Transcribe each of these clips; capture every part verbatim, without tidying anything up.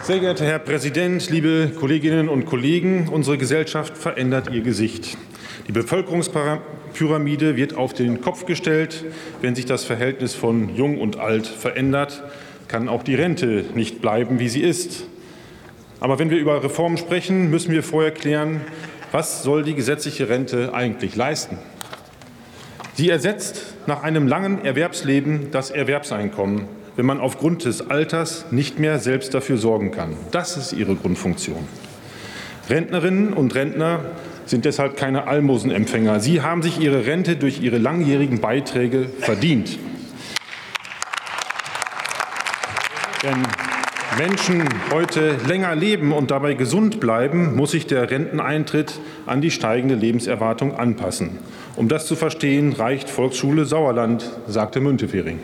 Sehr geehrter Herr Präsident, liebe Kolleginnen und Kollegen! Unsere Gesellschaft verändert ihr Gesicht. Die Bevölkerungspyramide wird auf den Kopf gestellt. Wenn sich das Verhältnis von Jung und Alt verändert, kann auch die Rente nicht bleiben, wie sie ist. Aber wenn wir über Reformen sprechen, müssen wir vorher klären, was soll die gesetzliche Rente eigentlich leisten? Sie ersetzt nach einem langen Erwerbsleben das Erwerbseinkommen, wenn man aufgrund des Alters nicht mehr selbst dafür sorgen kann. Das ist ihre Grundfunktion. Rentnerinnen und Rentner sind deshalb keine Almosenempfänger. Sie haben sich ihre Rente durch ihre langjährigen Beiträge verdient. Wenn Menschen heute länger leben und dabei gesund bleiben, muss sich der Renteneintritt an die steigende Lebenserwartung anpassen. Um das zu verstehen, reicht Volksschule Sauerland, sagte Müntefering.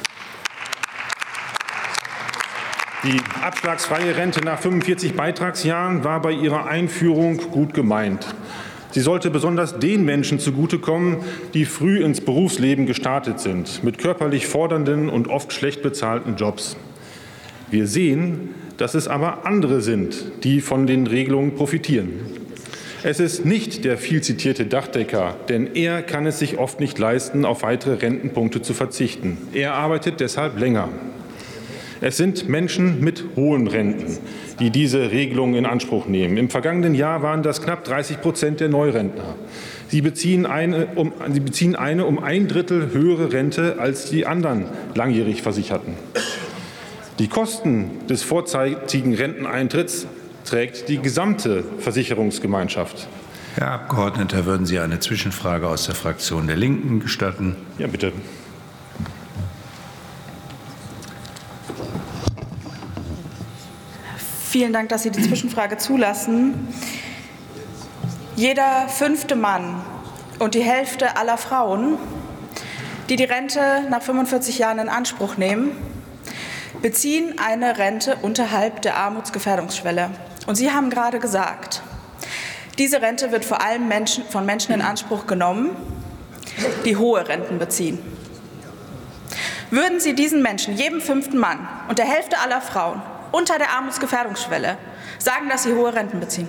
Die abschlagsfreie Rente nach fünfundvierzig Beitragsjahren war bei ihrer Einführung gut gemeint. Sie sollte besonders den Menschen zugutekommen, die früh ins Berufsleben gestartet sind, mit körperlich fordernden und oft schlecht bezahlten Jobs. Wir sehen, dass es aber andere sind, die von den Regelungen profitieren. Es ist nicht der viel zitierte Dachdecker, denn er kann es sich oft nicht leisten, auf weitere Rentenpunkte zu verzichten. Er arbeitet deshalb länger. Es sind Menschen mit hohen Renten, die diese Regelungen in Anspruch nehmen. Im vergangenen Jahr waren das knapp dreißig Prozent der Neurentner. Sie beziehen eine um, sie beziehen eine um ein Drittel höhere Rente als die anderen langjährig Versicherten. Die Kosten des vorzeitigen Renteneintritts trägt die gesamte Versicherungsgemeinschaft. Herr Abgeordneter, würden Sie eine Zwischenfrage aus der Fraktion der Linken gestatten? Ja, bitte. Vielen Dank, dass Sie die Zwischenfrage zulassen. Jeder fünfte Mann und die Hälfte aller Frauen, die die Rente nach fünfundvierzig Jahren in Anspruch nehmen, beziehen eine Rente unterhalb der Armutsgefährdungsschwelle. Und Sie haben gerade gesagt, diese Rente wird vor allem Menschen, von Menschen in Anspruch genommen, die hohe Renten beziehen. Würden Sie diesen Menschen, jedem fünften Mann und der Hälfte aller Frauen, unter der Armutsgefährdungsschwelle sagen, dass sie hohe Renten beziehen?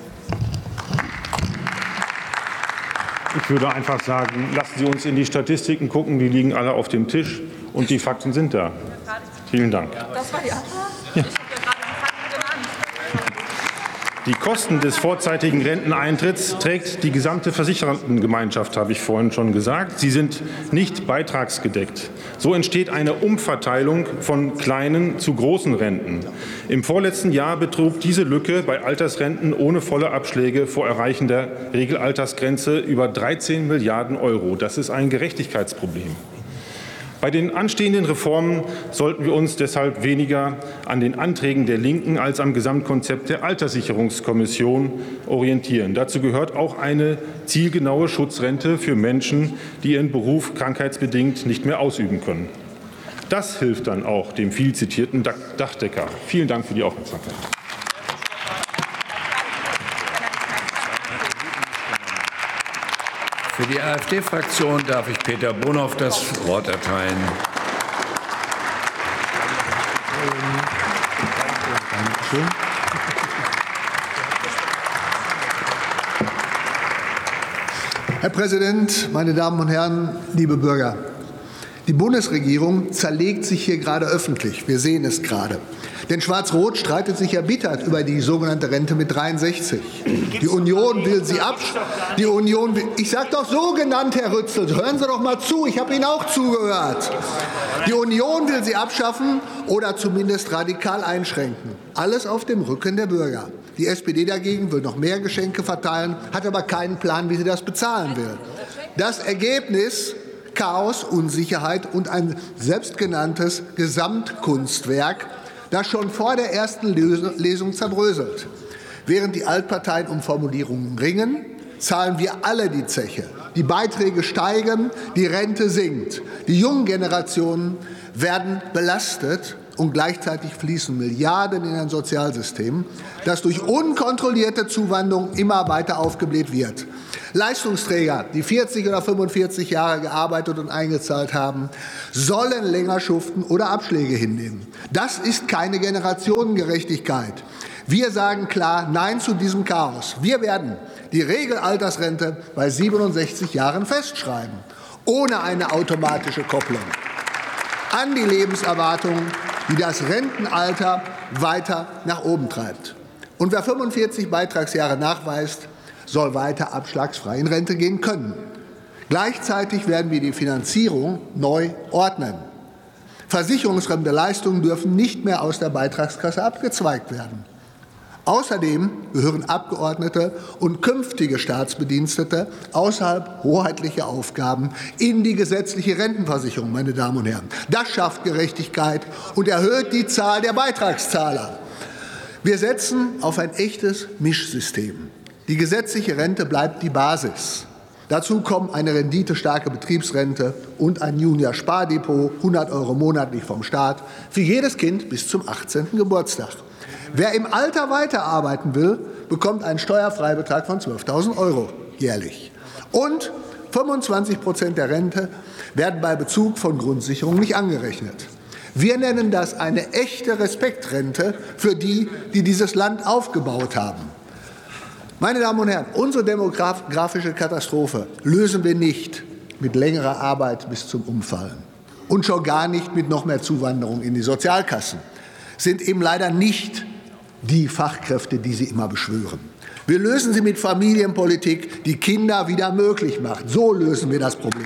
Ich würde einfach sagen, lassen Sie uns in die Statistiken gucken, die liegen alle auf dem Tisch und die Fakten sind da. Vielen Dank. Das war die Antwort? Ja. Die Kosten des vorzeitigen Renteneintritts trägt die gesamte Versichertengemeinschaft, habe ich vorhin schon gesagt. Sie sind nicht beitragsgedeckt. So entsteht eine Umverteilung von kleinen zu großen Renten. Im vorletzten Jahr betrug diese Lücke bei Altersrenten ohne volle Abschläge vor Erreichen der Regelaltersgrenze über dreizehn Milliarden Euro. Das ist ein Gerechtigkeitsproblem. Bei den anstehenden Reformen sollten wir uns deshalb weniger an den Anträgen der Linken als am Gesamtkonzept der Alterssicherungskommission orientieren. Dazu gehört auch eine zielgenaue Schutzrente für Menschen, die ihren Beruf krankheitsbedingt nicht mehr ausüben können. Das hilft dann auch dem viel zitierten Dachdecker. Vielen Dank für die Aufmerksamkeit. Für die AfD-Fraktion darf ich Peter Bonhoff das Wort erteilen. Herr Präsident, meine Damen und Herren, liebe Bürger! Die Bundesregierung zerlegt sich hier gerade öffentlich. Wir sehen es gerade. Denn Schwarz-Rot streitet sich erbittert über die sogenannte Rente mit dreiundsechzig. Die Union will sie abschaffen. Die Union will, ich sage doch so genannt, Herr Rützel, hören Sie doch mal zu, ich habe Ihnen auch zugehört. Die Union will sie abschaffen oder zumindest radikal einschränken. Alles auf dem Rücken der Bürger. Die S P D dagegen will noch mehr Geschenke verteilen, hat aber keinen Plan, wie sie das bezahlen will. Das Ergebnis: Chaos, Unsicherheit und ein selbstgenanntes Gesamtkunstwerk, das schon vor der ersten Lesung zerbröselt. Während die Altparteien um Formulierungen ringen, zahlen wir alle die Zeche. Die Beiträge steigen, die Rente sinkt. Die jungen Generationen werden belastet und gleichzeitig fließen Milliarden in ein Sozialsystem, das durch unkontrollierte Zuwanderung immer weiter aufgebläht wird. Leistungsträger, die vierzig oder fünfundvierzig Jahre gearbeitet und eingezahlt haben, sollen länger schuften oder Abschläge hinnehmen. Das ist keine Generationengerechtigkeit. Wir sagen klar Nein zu diesem Chaos. Wir werden die Regelaltersrente bei siebenundsechzig Jahren festschreiben, ohne eine automatische Kopplung an die Lebenserwartung, die das Rentenalter weiter nach oben treibt. Und wer fünfundvierzig Beitragsjahre nachweist, soll weiter abschlagsfrei in Rente gehen können. Gleichzeitig werden wir die Finanzierung neu ordnen. Versicherungsfremde Leistungen dürfen nicht mehr aus der Beitragskasse abgezweigt werden. Außerdem gehören Abgeordnete und künftige Staatsbedienstete außerhalb hoheitlicher Aufgaben in die gesetzliche Rentenversicherung, meine Damen und Herren. Das schafft Gerechtigkeit und erhöht die Zahl der Beitragszahler. Wir setzen auf ein echtes Mischsystem. Die gesetzliche Rente bleibt die Basis. Dazu kommen eine renditestarke Betriebsrente und ein Junior-Spardepot, hundert Euro monatlich vom Staat, für jedes Kind bis zum achtzehnten Geburtstag. Wer im Alter weiterarbeiten will, bekommt einen Steuerfreibetrag von zwölftausend Euro jährlich. Und fünfundzwanzig Prozent der Rente werden bei Bezug von Grundsicherung nicht angerechnet. Wir nennen das eine echte Respektrente für die, die dieses Land aufgebaut haben. Meine Damen und Herren, unsere demografische Katastrophe lösen wir nicht mit längerer Arbeit bis zum Umfallen und schon gar nicht mit noch mehr Zuwanderung in die Sozialkassen. Sind eben leider nicht die Fachkräfte, die Sie immer beschwören. Wir lösen sie mit Familienpolitik, die Kinder wieder möglich macht. So lösen wir das Problem.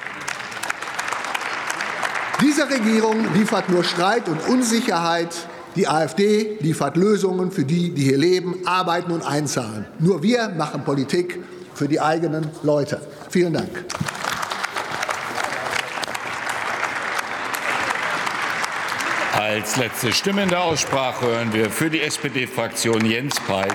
Diese Regierung liefert nur Streit und Unsicherheit. Die AfD liefert Lösungen für die, die hier leben, arbeiten und einzahlen. Nur wir machen Politik für die eigenen Leute. Vielen Dank. Als letzte Stimme in der Aussprache hören wir für die S P D-Fraktion Jens Peik.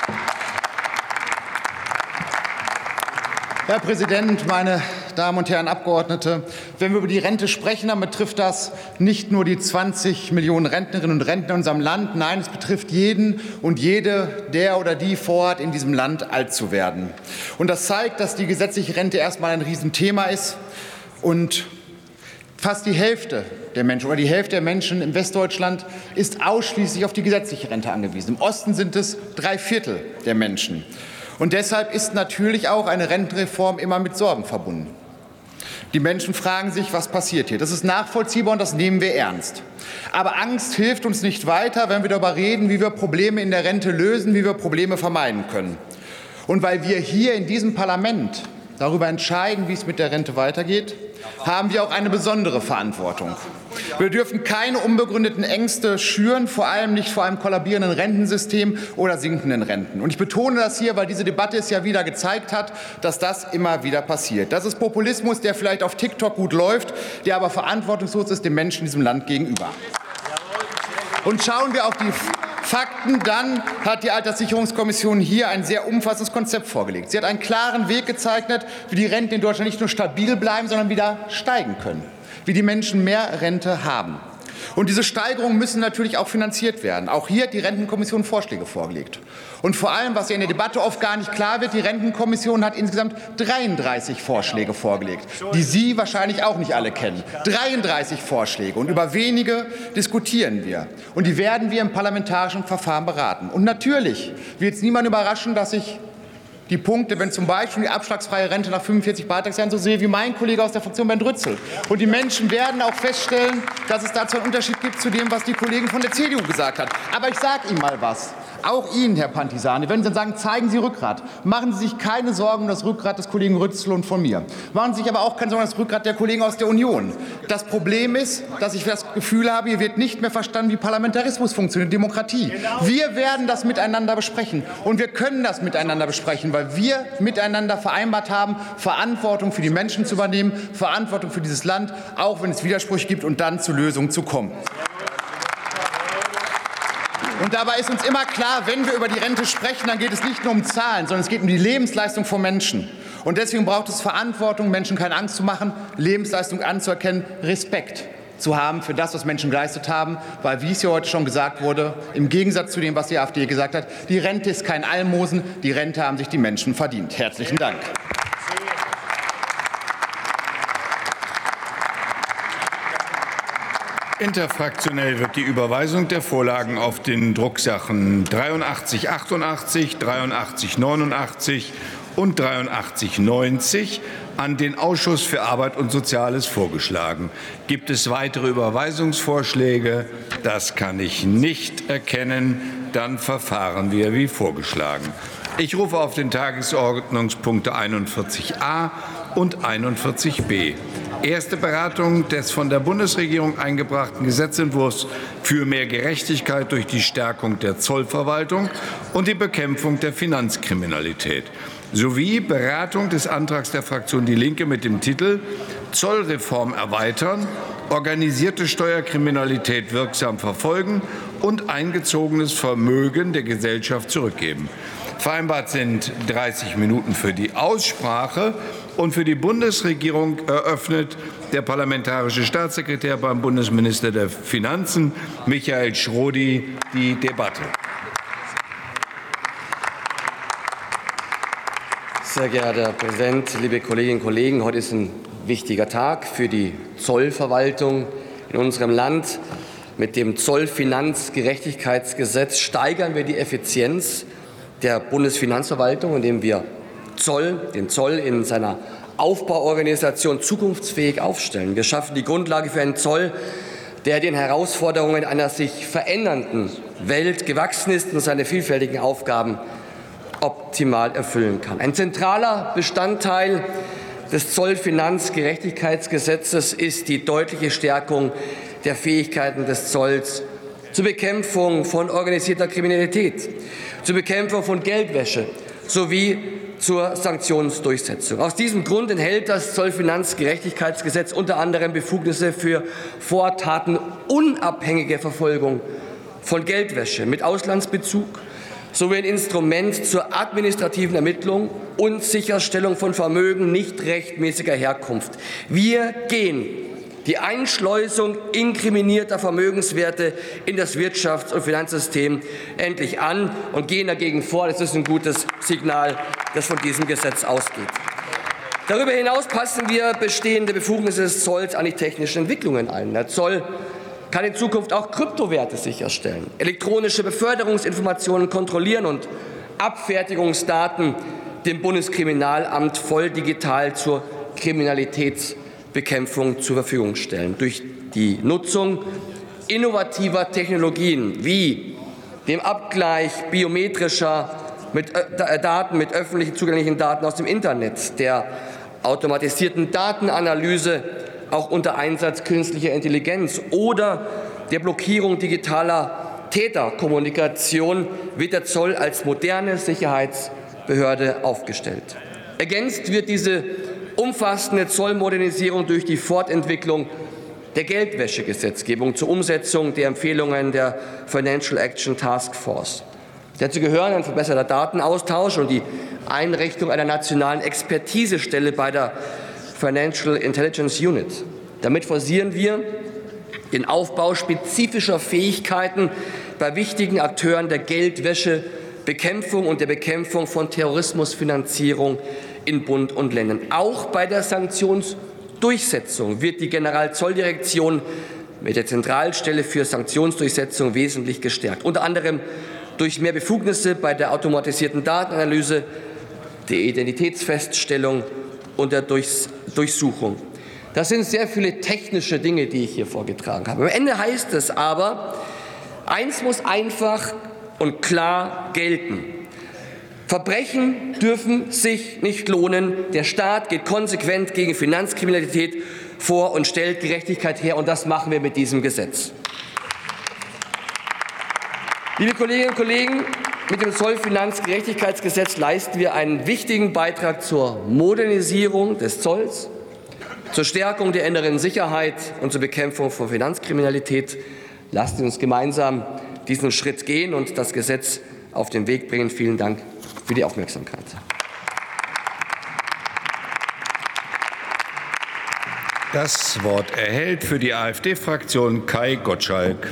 Herr Präsident, meine Damen und Herren Abgeordnete! Wenn wir über die Rente sprechen, dann betrifft das nicht nur die zwanzig Millionen Rentnerinnen und Rentner in unserem Land. Nein, es betrifft jeden und jede, der oder die vorhat, in diesem Land alt zu werden. Und das zeigt, dass die gesetzliche Rente erstmal ein Riesenthema ist. Und fast die Hälfte der Menschen oder die Hälfte der Menschen in Westdeutschland ist ausschließlich auf die gesetzliche Rente angewiesen. Im Osten sind es drei Viertel der Menschen. Und deshalb ist natürlich auch eine Rentenreform immer mit Sorgen verbunden. Die Menschen fragen sich, was passiert hier? Das ist nachvollziehbar und das nehmen wir ernst. Aber Angst hilft uns nicht weiter, wenn wir darüber reden, wie wir Probleme in der Rente lösen, wie wir Probleme vermeiden können. Und weil wir hier in diesem Parlament darüber entscheiden, wie es mit der Rente weitergeht, haben wir auch eine besondere Verantwortung. Wir dürfen keine unbegründeten Ängste schüren, vor allem nicht vor einem kollabierenden Rentensystem oder sinkenden Renten. Und ich betone das hier, weil diese Debatte es ja wieder gezeigt hat, dass das immer wieder passiert. Das ist Populismus, der vielleicht auf TikTok gut läuft, der aber verantwortungslos ist dem Menschen in diesem Land gegenüber. Und schauen wir auf die Fakten, dann hat die Alterssicherungskommission hier ein sehr umfassendes Konzept vorgelegt. Sie hat einen klaren Weg gezeichnet, wie die Renten in Deutschland nicht nur stabil bleiben, sondern wieder steigen können, wie die Menschen mehr Rente haben. Und diese Steigerungen müssen natürlich auch finanziert werden. Auch hier hat die Rentenkommission Vorschläge vorgelegt. Und vor allem, was ja in der Debatte oft gar nicht klar wird, die Rentenkommission hat insgesamt dreiunddreißig Vorschläge vorgelegt, die Sie wahrscheinlich auch nicht alle kennen. dreiunddreißig Vorschläge. Und über wenige diskutieren wir. Und die werden wir im parlamentarischen Verfahren beraten. Und natürlich wird es niemanden überraschen, dass ich die Punkte, wenn zum Beispiel die abschlagsfreie Rente nach fünfundvierzig Beitragsjahren so sehe wie mein Kollege aus der Fraktion Bernd Rützel. Und die Menschen werden auch feststellen, dass es dazu einen Unterschied gibt zu dem, was die Kollegin von der C D U gesagt hat. Aber ich sage Ihnen mal was. Auch Ihnen, Herr Pantisani, wenn Sie dann sagen, zeigen Sie Rückgrat. Machen Sie sich keine Sorgen um das Rückgrat des Kollegen Rützel und von mir. Machen Sie sich aber auch keine Sorgen um das Rückgrat der Kollegen aus der Union. Das Problem ist, dass ich das Gefühl habe, hier wird nicht mehr verstanden, wie Parlamentarismus funktioniert, Demokratie. Wir werden das miteinander besprechen. Und wir können das miteinander besprechen, weil wir miteinander vereinbart haben, Verantwortung für die Menschen zu übernehmen, Verantwortung für dieses Land, auch wenn es Widersprüche gibt, und dann zu Lösungen zu kommen. Und dabei ist uns immer klar, wenn wir über die Rente sprechen, dann geht es nicht nur um Zahlen, sondern es geht um die Lebensleistung von Menschen. Und deswegen braucht es Verantwortung, Menschen keine Angst zu machen, Lebensleistung anzuerkennen, Respekt zu haben für das, was Menschen geleistet haben. Weil, wie es hier heute schon gesagt wurde, im Gegensatz zu dem, was die AfD gesagt hat, die Rente ist kein Almosen, die Rente haben sich die Menschen verdient. Herzlichen Dank. Interfraktionell wird die Überweisung der Vorlagen auf den Drucksachen dreiundachtzig achtundachtzig, dreiundachtzig neunundachtzig und dreiundachtzig neunzig an den Ausschuss für Arbeit und Soziales vorgeschlagen. Gibt es weitere Überweisungsvorschläge? Das kann ich nicht erkennen. Dann verfahren wir wie vorgeschlagen. Ich rufe auf den Tagesordnungspunkte einundvierzig a und einundvierzig b. Erste Beratung des von der Bundesregierung eingebrachten Gesetzentwurfs für mehr Gerechtigkeit durch die Stärkung der Zollverwaltung und die Bekämpfung der Finanzkriminalität sowie Beratung des Antrags der Fraktion Die Linke mit dem Titel Zollreform erweitern, organisierte Steuerkriminalität wirksam verfolgen und eingezogenes Vermögen der Gesellschaft zurückgeben. Vereinbart sind dreißig Minuten für die Aussprache. Und für die Bundesregierung eröffnet der parlamentarische Staatssekretär beim Bundesminister der Finanzen, Michael Schrodi, die Debatte. Sehr geehrter Herr Präsident, liebe Kolleginnen und Kollegen! Heute ist ein wichtiger Tag für die Zollverwaltung in unserem Land. Mit dem Zollfinanzgerechtigkeitsgesetz steigern wir die Effizienz der Bundesfinanzverwaltung, indem wir Zoll, den Zoll in seiner Aufbauorganisation zukunftsfähig aufstellen. Wir schaffen die Grundlage für einen Zoll, der den Herausforderungen einer sich verändernden Welt gewachsen ist und seine vielfältigen Aufgaben optimal erfüllen kann. Ein zentraler Bestandteil des Zollfinanzgerechtigkeitsgesetzes ist die deutliche Stärkung der Fähigkeiten des Zolls zur Bekämpfung von organisierter Kriminalität, zur Bekämpfung von Geldwäsche sowie zur Sanktionsdurchsetzung. Aus diesem Grund enthält das Zollfinanzgerechtigkeitsgesetz unter anderem Befugnisse für vor Taten unabhängige Verfolgung von Geldwäsche mit Auslandsbezug sowie ein Instrument zur administrativen Ermittlung und Sicherstellung von Vermögen nicht rechtmäßiger Herkunft. Wir gehen die Einschleusung inkriminierter Vermögenswerte in das Wirtschafts- und Finanzsystem endlich an und gehen dagegen vor. Das ist ein gutes Signal, das von diesem Gesetz ausgeht. Darüber hinaus passen wir bestehende Befugnisse des Zolls an die technischen Entwicklungen an. Der Zoll kann in Zukunft auch Kryptowerte sicherstellen, elektronische Beförderungsinformationen kontrollieren und Abfertigungsdaten dem Bundeskriminalamt voll digital zur Kriminalitätsbekämpfung zur Verfügung stellen. Durch die Nutzung innovativer Technologien wie dem Abgleich biometrischer mit, äh, Daten mit öffentlich zugänglichen Daten aus dem Internet, der automatisierten Datenanalyse auch unter Einsatz künstlicher Intelligenz oder der Blockierung digitaler Täterkommunikation wird der Zoll als moderne Sicherheitsbehörde aufgestellt. Ergänzt wird diese umfassende Zollmodernisierung durch die Fortentwicklung der Geldwäschegesetzgebung zur Umsetzung der Empfehlungen der Financial Action Task Force. Dazu gehören ein verbesserter Datenaustausch und die Einrichtung einer nationalen Expertisestelle bei der Financial Intelligence Unit. Damit forcieren wir den Aufbau spezifischer Fähigkeiten bei wichtigen Akteuren der Geldwäschebekämpfung und der Bekämpfung von Terrorismusfinanzierung in Bund und Ländern. Auch bei der Sanktionsdurchsetzung wird die Generalzolldirektion mit der Zentralstelle für Sanktionsdurchsetzung wesentlich gestärkt, unter anderem durch mehr Befugnisse bei der automatisierten Datenanalyse, der Identitätsfeststellung und der Durchsuchung. Das sind sehr viele technische Dinge, die ich hier vorgetragen habe. Am Ende heißt es aber, eins muss einfach und klar gelten. Verbrechen dürfen sich nicht lohnen. Der Staat geht konsequent gegen Finanzkriminalität vor und stellt Gerechtigkeit her, und das machen wir mit diesem Gesetz. Liebe Kolleginnen und Kollegen, mit dem Zollfinanzgerechtigkeitsgesetz leisten wir einen wichtigen Beitrag zur Modernisierung des Zolls, zur Stärkung der inneren Sicherheit und zur Bekämpfung von Finanzkriminalität. Lassen Sie uns gemeinsam diesen Schritt gehen und das Gesetz auf den Weg bringen. Vielen Dank für die Aufmerksamkeit. Das Wort erhält für die AfD-Fraktion Kai Gottschalk.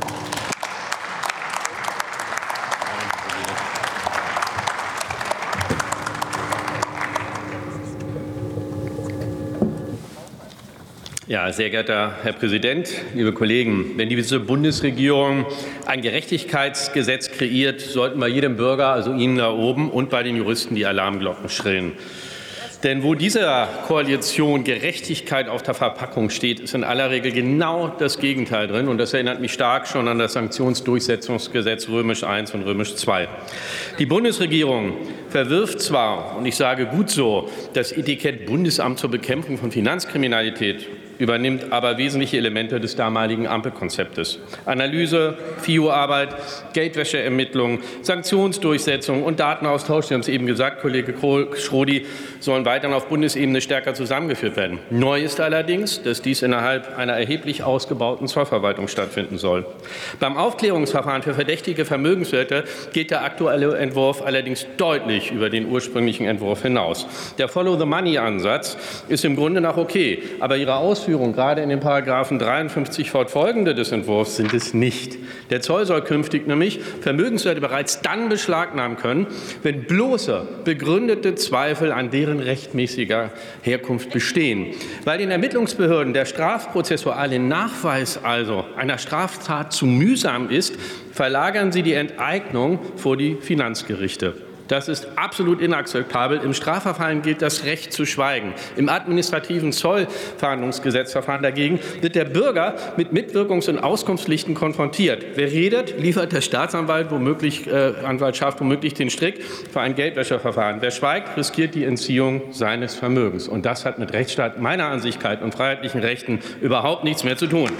Ja, sehr geehrter Herr Präsident, liebe Kollegen! Wenn diese Bundesregierung ein Gerechtigkeitsgesetz kreiert, sollten bei jedem Bürger, also Ihnen da oben, und bei den Juristen die Alarmglocken schrillen. Denn wo dieser Koalition Gerechtigkeit auf der Verpackung steht, ist in aller Regel genau das Gegenteil drin. Und das erinnert mich stark schon an das Sanktionsdurchsetzungsgesetz Römisch eins und Römisch zwei. Die Bundesregierung verwirft zwar, und ich sage gut so, das Etikett Bundesamt zur Bekämpfung von Finanzkriminalität, übernimmt aber wesentliche Elemente des damaligen Ampelkonzeptes. Analyse, F I U-Arbeit, Geldwäscheermittlung, Sanktionsdurchsetzung und Datenaustausch, Sie haben es eben gesagt, Kollege Schrodi, sollen weiterhin auf Bundesebene stärker zusammengeführt werden. Neu ist allerdings, dass dies innerhalb einer erheblich ausgebauten Zollverwaltung stattfinden soll. Beim Aufklärungsverfahren für verdächtige Vermögenswerte geht der aktuelle Entwurf allerdings deutlich über den ursprünglichen Entwurf hinaus. Der Follow-the-Money-Ansatz ist im Grunde noch okay, aber Ihre Ausführungen gerade in den Paragraphen dreiundfünfzig fortfolgende des Entwurfs sind es nicht. Der Zoll soll künftig nämlich Vermögenswerte bereits dann beschlagnahmen können, wenn bloße begründete Zweifel an deren rechtmäßiger Herkunft bestehen. Weil den Ermittlungsbehörden der strafprozessuale Nachweis also einer Straftat zu mühsam ist, verlagern sie die Enteignung vor die Finanzgerichte. Das ist absolut inakzeptabel. Im Strafverfahren gilt das Recht zu schweigen. Im administrativen Zollfahndungsgesetzverfahren dagegen wird der Bürger mit Mitwirkungs- und Auskunftspflichten konfrontiert. Wer redet, liefert der Staatsanwalt womöglich, äh, Anwaltschaft womöglich den Strick für ein Geldwäscheverfahren. Wer schweigt, riskiert die Entziehung seines Vermögens. Und das hat mit Rechtsstaat meiner Ansicht nach und freiheitlichen Rechten überhaupt nichts mehr zu tun.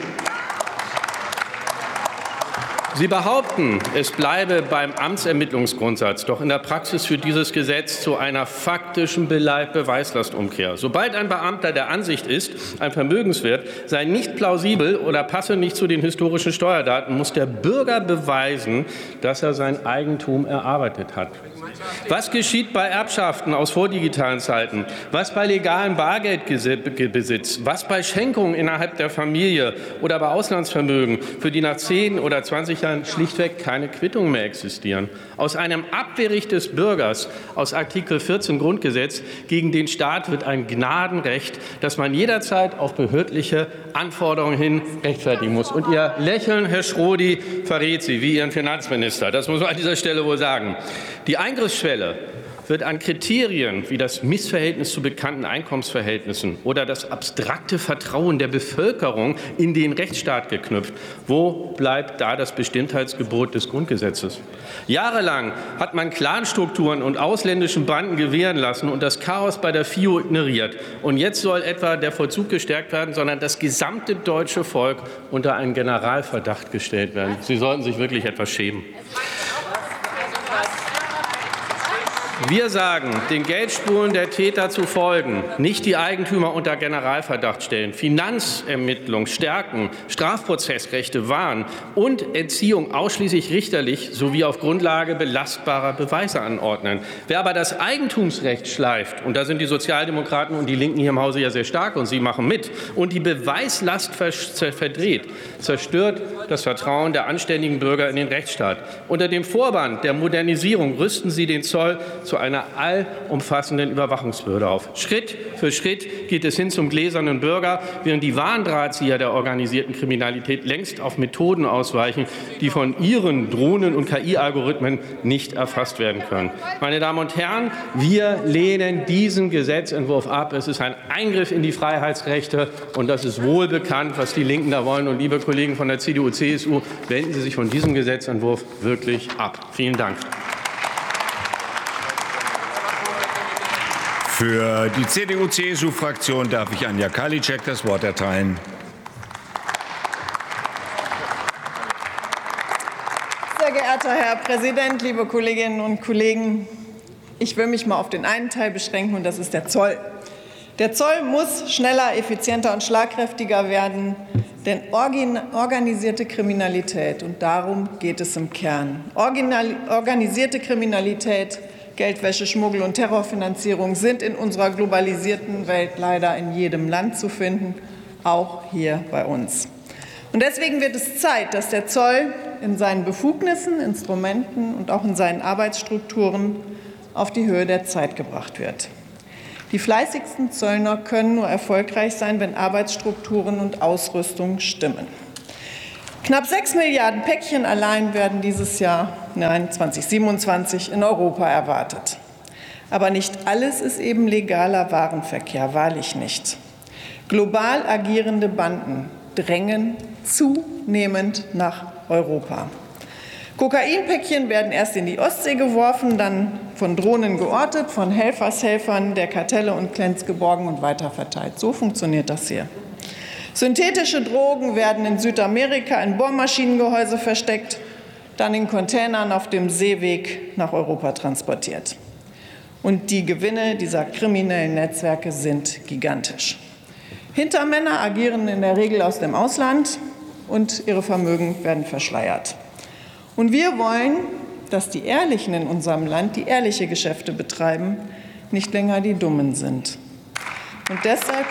Sie behaupten, es bleibe beim Amtsermittlungsgrundsatz, doch in der Praxis führt dieses Gesetz zu einer faktischen Beweislastumkehr. Sobald ein Beamter der Ansicht ist, ein Vermögenswert sei nicht plausibel oder passe nicht zu den historischen Steuerdaten, muss der Bürger beweisen, dass er sein Eigentum erarbeitet hat. Was geschieht bei Erbschaften aus vordigitalen Zeiten? Was bei legalem Bargeldbesitz? Was bei Schenkungen innerhalb der Familie oder bei Auslandsvermögen, für die nach zehn oder zwanzig Jahren schlichtweg keine Quittungen mehr existieren? Aus einem Abwehrrecht des Bürgers aus Artikel vierzehn Grundgesetz gegen den Staat wird ein Gnadenrecht, das man jederzeit auf behördliche Anforderungen hin rechtfertigen muss. Und Ihr Lächeln, Herr Schrodi, verrät Sie wie Ihren Finanzminister. Das muss man an dieser Stelle wohl sagen. Die Eingriffsschwelle wird an Kriterien wie das Missverhältnis zu bekannten Einkommensverhältnissen oder das abstrakte Vertrauen der Bevölkerung in den Rechtsstaat geknüpft. Wo bleibt da das Bestimmtheitsgebot des Grundgesetzes? Jahrelang hat man Clanstrukturen und ausländischen Banden gewähren lassen und das Chaos bei der F I U ignoriert. Und jetzt soll etwa der Vollzug gestärkt werden, sondern das gesamte deutsche Volk unter einen Generalverdacht gestellt werden. Sie sollten sich wirklich etwas schämen. Wir sagen, den Geldspuren der Täter zu folgen, nicht die Eigentümer unter Generalverdacht stellen, Finanzermittlung stärken, Strafprozessrechte wahren und Entziehung ausschließlich richterlich sowie auf Grundlage belastbarer Beweise anordnen. Wer aber das Eigentumsrecht schleift, und da sind die Sozialdemokraten und die Linken hier im Hause ja sehr stark und sie machen mit, und die Beweislast verdreht, zerstört das Vertrauen der anständigen Bürger in den Rechtsstaat. Unter dem Vorwand der Modernisierung rüsten Sie den Zoll zu einer allumfassenden Überwachungsbehörde auf. Schritt für Schritt geht es hin zum gläsernen Bürger, während die wahren Drahtzieher der organisierten Kriminalität längst auf Methoden ausweichen, die von ihren Drohnen- und K I-Algorithmen nicht erfasst werden können. Meine Damen und Herren, wir lehnen diesen Gesetzentwurf ab. Es ist ein Eingriff in die Freiheitsrechte, und das ist wohl bekannt, was die Linken da wollen. Und liebe Kollegen von der C D U, C S U, wenden Sie sich von diesem Gesetzentwurf wirklich ab. Vielen Dank. Für die C D U C S U-Fraktion darf ich Anja Karliczek das Wort erteilen. Sehr geehrter Herr Präsident, liebe Kolleginnen und Kollegen! Ich will mich mal auf den einen Teil beschränken, und das ist der Zoll. Der Zoll muss schneller, effizienter und schlagkräftiger werden, denn organisierte Kriminalität, und darum geht es im Kern, organisierte Kriminalität, Geldwäsche, Schmuggel und Terrorfinanzierung sind in unserer globalisierten Welt leider in jedem Land zu finden, auch hier bei uns. Und deswegen wird es Zeit, dass der Zoll in seinen Befugnissen, Instrumenten und auch in seinen Arbeitsstrukturen auf die Höhe der Zeit gebracht wird. Die fleißigsten Zöllner können nur erfolgreich sein, wenn Arbeitsstrukturen und Ausrüstung stimmen. Knapp sechs Milliarden Päckchen allein werden dieses Jahr, nein, zweitausendsiebenundzwanzig in Europa erwartet. Aber nicht alles ist eben legaler Warenverkehr, wahrlich nicht. Global agierende Banden drängen zunehmend nach Europa. Kokainpäckchen werden erst in die Ostsee geworfen, dann von Drohnen geortet, von Helfershelfern der Kartelle und Clans geborgen und weiterverteilt. So funktioniert das hier. Synthetische Drogen werden in Südamerika in Bohrmaschinengehäuse versteckt, dann in Containern auf dem Seeweg nach Europa transportiert. Und die Gewinne dieser kriminellen Netzwerke sind gigantisch. Hintermänner agieren in der Regel aus dem Ausland und ihre Vermögen werden verschleiert. Und wir wollen, dass die Ehrlichen in unserem Land, die ehrliche Geschäfte betreiben, nicht länger die Dummen sind. Und deshalb,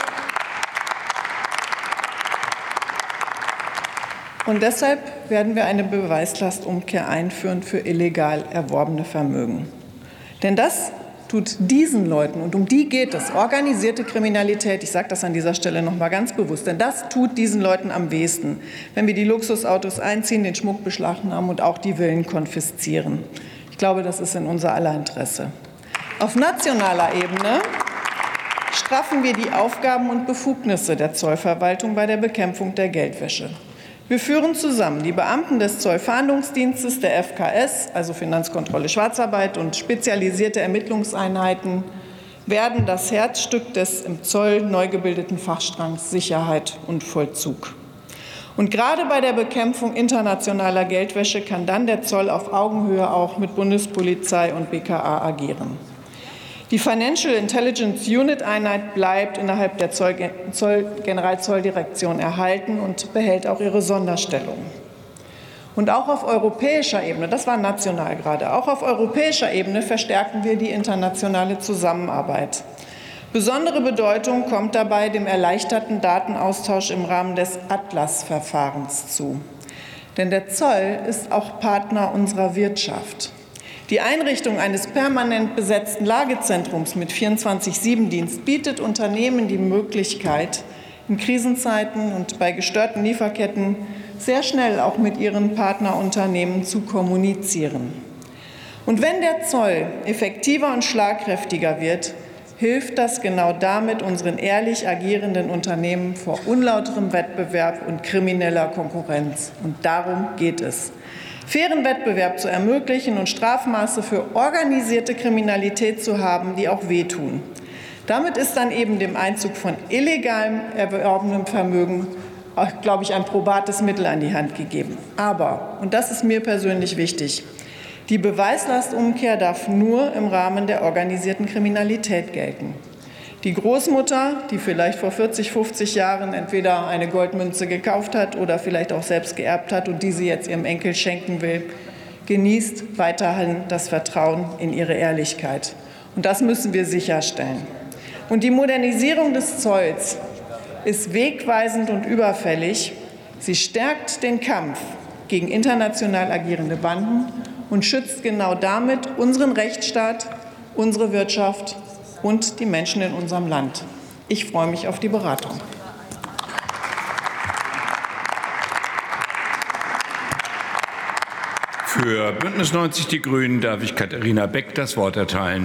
und deshalb werden wir eine Beweislastumkehr einführen für illegal erworbene Vermögen. Denn das tut diesen Leuten, und um die geht es, organisierte Kriminalität, ich sage das an dieser Stelle noch mal ganz bewusst, denn das tut diesen Leuten am wehesten, wenn wir die Luxusautos einziehen, den Schmuck beschlagnahmen und auch die Villen konfiszieren. Ich glaube, das ist in unser aller Interesse. Auf nationaler Ebene straffen wir die Aufgaben und Befugnisse der Zollverwaltung bei der Bekämpfung der Geldwäsche. Wir führen zusammen die Beamten des Zollfahndungsdienstes, der F K S, also Finanzkontrolle Schwarzarbeit, und spezialisierte Ermittlungseinheiten werden das Herzstück des im Zoll neu gebildeten Fachstrangs Sicherheit und Vollzug. Und gerade bei der Bekämpfung internationaler Geldwäsche kann dann der Zoll auf Augenhöhe auch mit Bundespolizei und B K A agieren. Die Financial Intelligence Unit Einheit bleibt innerhalb der Zoll, Zoll, Generalzolldirektion erhalten und behält auch ihre Sonderstellung. Und auch auf europäischer Ebene, das war national gerade, auch auf europäischer Ebene verstärken wir die internationale Zusammenarbeit. Besondere Bedeutung kommt dabei dem erleichterten Datenaustausch im Rahmen des Atlas-Verfahrens zu. Denn der Zoll ist auch Partner unserer Wirtschaft. Die Einrichtung eines permanent besetzten Lagezentrums mit vierundzwanzig sieben Dienst bietet Unternehmen die Möglichkeit, in Krisenzeiten und bei gestörten Lieferketten sehr schnell auch mit ihren Partnerunternehmen zu kommunizieren. Und wenn der Zoll effektiver und schlagkräftiger wird, hilft das genau damit unseren ehrlich agierenden Unternehmen vor unlauterem Wettbewerb und krimineller Konkurrenz. Und darum geht es. Fairen Wettbewerb zu ermöglichen und Strafmaße für organisierte Kriminalität zu haben, die auch wehtun. Damit ist dann eben dem Einzug von illegalem erworbenem Vermögen, glaube ich, ein probates Mittel an die Hand gegeben. Aber, und das ist mir persönlich wichtig, die Beweislastumkehr darf nur im Rahmen der organisierten Kriminalität gelten. Die Großmutter, die vielleicht vor vierzig, fünfzig Jahren entweder eine Goldmünze gekauft hat oder vielleicht auch selbst geerbt hat und die sie jetzt ihrem Enkel schenken will, genießt weiterhin das Vertrauen in ihre Ehrlichkeit. Und das müssen wir sicherstellen. Und die Modernisierung des Zolls ist wegweisend und überfällig. Sie stärkt den Kampf gegen international agierende Banden und schützt genau damit unseren Rechtsstaat, unsere Wirtschaft und die Menschen in unserem Land. Ich freue mich auf die Beratung. Für Bündnis neunzig Die Grünen darf ich Katharina Beck das Wort erteilen.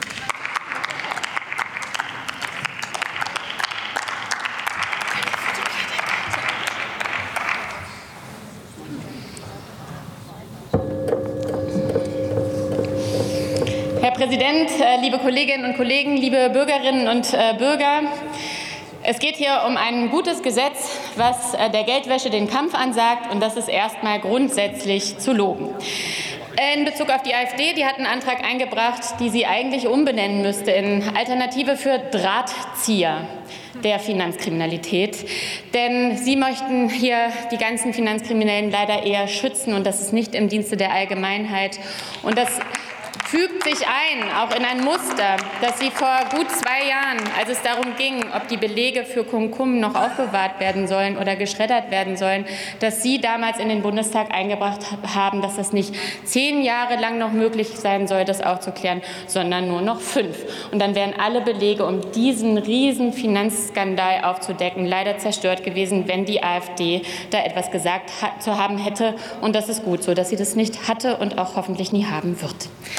Herr Präsident, liebe Kolleginnen und Kollegen, liebe Bürgerinnen und Bürger! Es geht hier um ein gutes Gesetz, was der Geldwäsche den Kampf ansagt, und das ist erstmal grundsätzlich zu loben. In Bezug auf die AfD, die hat einen Antrag eingebracht, die sie eigentlich umbenennen müsste in Alternative für Drahtzieher der Finanzkriminalität. Denn sie möchten hier die ganzen Finanzkriminellen leider eher schützen, und das ist nicht im Dienste der Allgemeinheit. Und das fügt sich ein, auch in ein Muster, das Sie vor gut zwei Jahren, als es darum ging, ob die Belege für Cum-Cum noch aufbewahrt werden sollen oder geschreddert werden sollen, dass Sie damals in den Bundestag eingebracht haben, dass das nicht zehn Jahre lang noch möglich sein soll, das aufzuklären, sondern nur noch fünf. Und dann wären alle Belege, um diesen riesen Finanzskandal aufzudecken, leider zerstört gewesen, wenn die AfD da etwas gesagt zu haben hätte. Und das ist gut so, dass sie das nicht hatte und auch hoffentlich nie haben wird.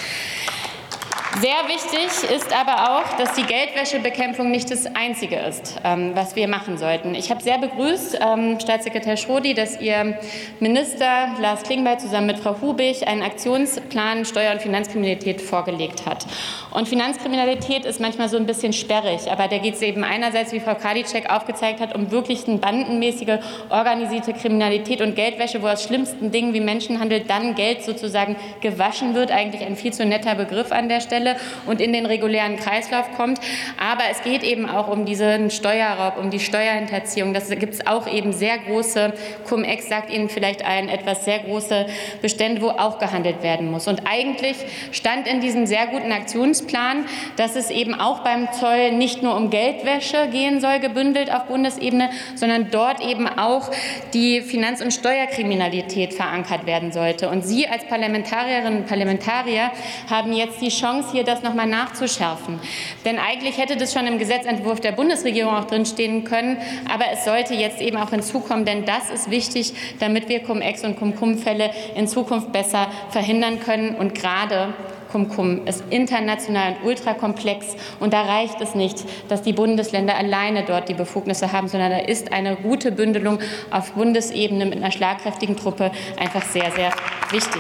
Sehr wichtig ist aber auch, dass die Geldwäschebekämpfung nicht das Einzige ist, was wir machen sollten. Ich habe sehr begrüßt, Staatssekretär Schrodi, dass Ihr Minister Lars Klingbeil zusammen mit Frau Hubig einen Aktionsplan Steuer- und Finanzkriminalität vorgelegt hat. Und Finanzkriminalität ist manchmal so ein bisschen sperrig, aber da geht es eben einerseits, wie Frau Karliczek aufgezeigt hat, um wirklich eine bandenmäßige, organisierte Kriminalität und Geldwäsche, wo aus schlimmsten Dingen wie Menschenhandel dann Geld sozusagen gewaschen wird, eigentlich ein viel zu netter Begriff an der Stelle, und in den regulären Kreislauf kommt. Aber es geht eben auch um diesen Steuerraub, um die Steuerhinterziehung. Das gibt es auch eben sehr große, Cum-Ex sagt Ihnen vielleicht allen etwas, sehr große Bestände, wo auch gehandelt werden muss. Und eigentlich stand in diesem sehr guten Aktionsplan, dass es eben auch beim Zoll nicht nur um Geldwäsche gehen soll, gebündelt auf Bundesebene, sondern dort eben auch die Finanz- und Steuerkriminalität verankert werden sollte. Und Sie als Parlamentarierinnen und Parlamentarier haben jetzt die Chance, hier das noch mal nachzuschärfen. Denn eigentlich hätte das schon im Gesetzentwurf der Bundesregierung auch drinstehen können, aber es sollte jetzt eben auch hinzukommen, denn das ist wichtig, damit wir Cum-Ex- und Cum-Cum-Fälle in Zukunft besser verhindern können. Und gerade Cum-Cum ist international und ultrakomplex, und da reicht es nicht, dass die Bundesländer alleine dort die Befugnisse haben, sondern da ist eine gute Bündelung auf Bundesebene mit einer schlagkräftigen Truppe einfach sehr, sehr wichtig.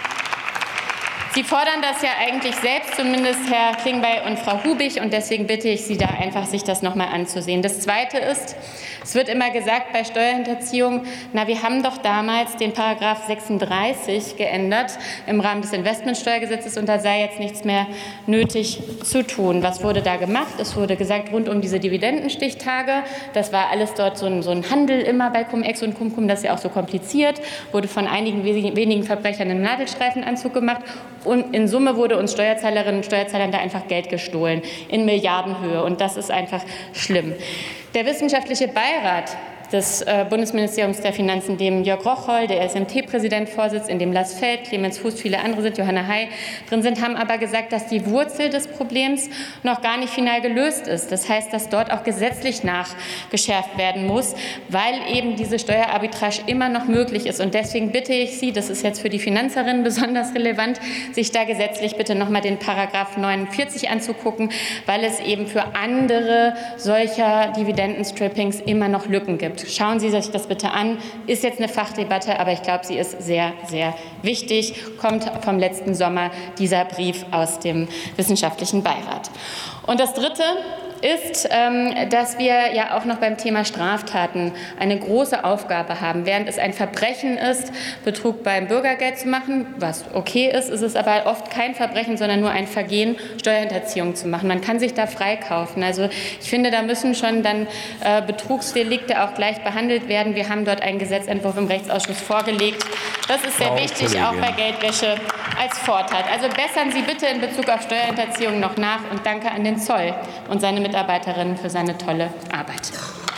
Sie fordern das ja eigentlich selbst, zumindest Herr Klingbeil und Frau Hubig, und deswegen bitte ich Sie da einfach, sich das noch mal anzusehen. Das Zweite ist, es wird immer gesagt bei Steuerhinterziehung, na, wir haben doch damals den Paragraph sechsunddreißig geändert im Rahmen des Investmentsteuergesetzes, und da sei jetzt nichts mehr nötig zu tun. Was wurde da gemacht? Es wurde gesagt, rund um diese Dividendenstichtage, das war alles dort so ein, so ein Handel immer bei Cum-Ex und Cum-Cum, das ist ja auch so kompliziert, wurde von einigen wenigen Verbrechern im Nadelstreifenanzug gemacht. Und in Summe wurde uns Steuerzahlerinnen und Steuerzahlern da einfach Geld gestohlen in Milliardenhöhe. Und das ist einfach schlimm. Der wissenschaftliche Beirat des äh, Bundesministeriums der Finanzen, dem Jörg Rocholl, der S M T-Präsident, vorsitzt, in dem Lars Feld, Clemens Fuß, viele andere sind, Johanna Hay drin sind, haben aber gesagt, dass die Wurzel des Problems noch gar nicht final gelöst ist. Das heißt, dass dort auch gesetzlich nachgeschärft werden muss, weil eben diese Steuerarbitrage immer noch möglich ist. Und deswegen bitte ich Sie, das ist jetzt für die Finanzerinnen besonders relevant, sich da gesetzlich bitte noch mal den Paragraph neunundvierzig anzugucken, weil es eben für andere solcher Dividendenstrippings immer noch Lücken gibt. Schauen Sie sich das bitte an. Ist jetzt eine Fachdebatte, aber ich glaube, sie ist sehr, sehr wichtig. Kommt vom letzten Sommer dieser Brief aus dem Wissenschaftlichen Beirat. Und das Dritte ist, dass wir ja auch noch beim Thema Straftaten eine große Aufgabe haben. Während es ein Verbrechen ist, Betrug beim Bürgergeld zu machen, was okay ist, ist es aber oft kein Verbrechen, sondern nur ein Vergehen, Steuerhinterziehung zu machen. Man kann sich da freikaufen. Also ich finde, da müssen schon dann äh, Betrugsdelikte auch gleich behandelt werden. Wir haben dort einen Gesetzentwurf im Rechtsausschuss vorgelegt. Das ist sehr Frau wichtig, Kollegin. auch bei Geldwäsche als Vortat. Also bessern Sie bitte in Bezug auf Steuerhinterziehung noch nach, und danke an den Zoll und seine Mitarbeiterinnen für seine tolle Arbeit.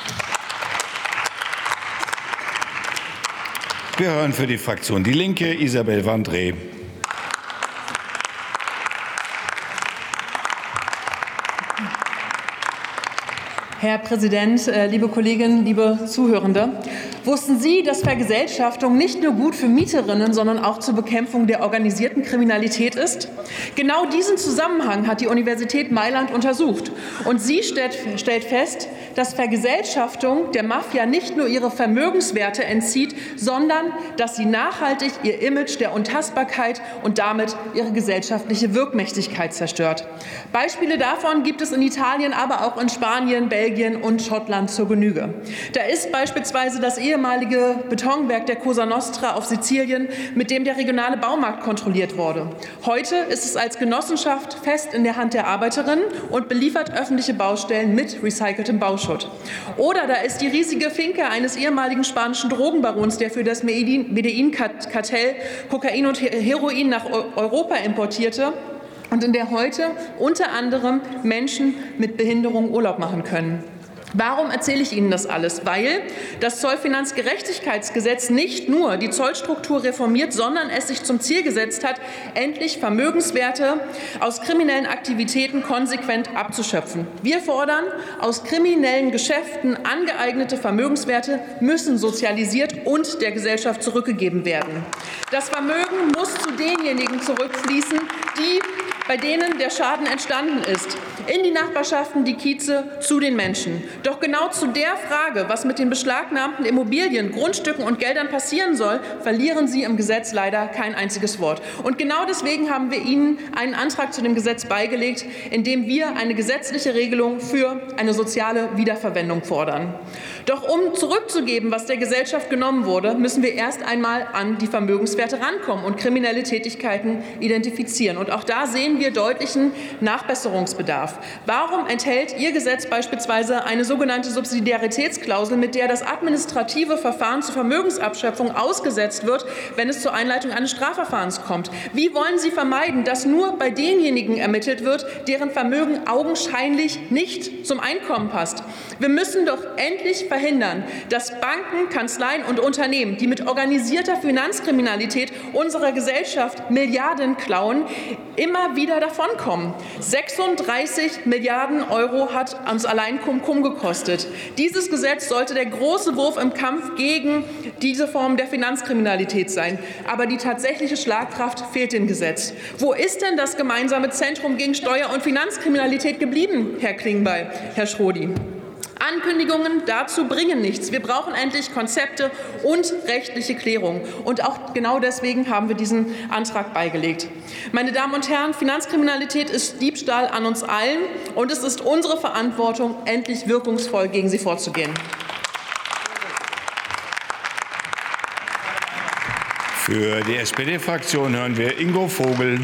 Wir hören für die Fraktion Die Linke Isabel Vandré. Herr Präsident, liebe Kolleginnen, liebe Zuhörende! Wussten Sie, dass Vergesellschaftung nicht nur gut für Mieterinnen, sondern auch zur Bekämpfung der organisierten Kriminalität ist? Genau diesen Zusammenhang hat die Universität Mailand untersucht. Und sie stellt, stellt fest, dass Vergesellschaftung der Mafia nicht nur ihre Vermögenswerte entzieht, sondern dass sie nachhaltig ihr Image der Untastbarkeit und damit ihre gesellschaftliche Wirkmächtigkeit zerstört. Beispiele davon gibt es in Italien, aber auch in Spanien, Belgien und Schottland zur Genüge. Da ist beispielsweise das ehemalige Betonwerk der Cosa Nostra auf Sizilien, mit dem der regionale Baumarkt kontrolliert wurde. Heute ist es als Genossenschaft fest in der Hand der Arbeiterinnen und beliefert öffentliche Baustellen mit recyceltem Bauschutt. Oder da ist die riesige Finke eines ehemaligen spanischen Drogenbarons, der für das Medellin-Kartell Kokain und Heroin nach Europa importierte und in der heute unter anderem Menschen mit Behinderung Urlaub machen können. Warum erzähle ich Ihnen das alles? Weil das Zollfinanzgerechtigkeitsgesetz nicht nur die Zollstruktur reformiert, sondern es sich zum Ziel gesetzt hat, endlich Vermögenswerte aus kriminellen Aktivitäten konsequent abzuschöpfen. Wir fordern, aus kriminellen Geschäften angeeignete Vermögenswerte müssen sozialisiert und der Gesellschaft zurückgegeben werden. Das Vermögen muss zu denjenigen zurückfließen, die bei denen der Schaden entstanden ist, in die Nachbarschaften, die Kieze, zu den Menschen. Doch genau zu der Frage, was mit den beschlagnahmten Immobilien, Grundstücken und Geldern passieren soll, verlieren Sie im Gesetz leider kein einziges Wort. Und genau deswegen haben wir Ihnen einen Antrag zu dem Gesetz beigelegt, in dem wir eine gesetzliche Regelung für eine soziale Wiederverwendung fordern. Doch um zurückzugeben, was der Gesellschaft genommen wurde, müssen wir erst einmal an die Vermögenswerte rankommen und kriminelle Tätigkeiten identifizieren. Und auch da sehen wir deutlichen Nachbesserungsbedarf. Warum enthält Ihr Gesetz beispielsweise eine sogenannte Subsidiaritätsklausel, mit der das administrative Verfahren zur Vermögensabschöpfung ausgesetzt wird, wenn es zur Einleitung eines Strafverfahrens kommt? Wie wollen Sie vermeiden, dass nur bei denjenigen ermittelt wird, deren Vermögen augenscheinlich nicht zum Einkommen passt? Wir müssen doch endlich verhindern, dass Banken, Kanzleien und Unternehmen, die mit organisierter Finanzkriminalität unserer Gesellschaft Milliarden klauen, immer wieder davonkommen. sechsunddreißig Milliarden Euro hat uns allein Cum-Cum gekostet. Dieses Gesetz sollte der große Wurf im Kampf gegen diese Form der Finanzkriminalität sein. Aber die tatsächliche Schlagkraft fehlt dem Gesetz. Wo ist denn das gemeinsame Zentrum gegen Steuer- und Finanzkriminalität geblieben, Herr Klingbeil, Herr Schrodi? Ankündigungen dazu bringen nichts. Wir brauchen endlich Konzepte und rechtliche Klärung. Und auch genau deswegen haben wir diesen Antrag beigelegt. Meine Damen und Herren, Finanzkriminalität ist Diebstahl an uns allen, und es ist unsere Verantwortung, endlich wirkungsvoll gegen sie vorzugehen. Für die S P D-Fraktion hören wir Ingo Vogel.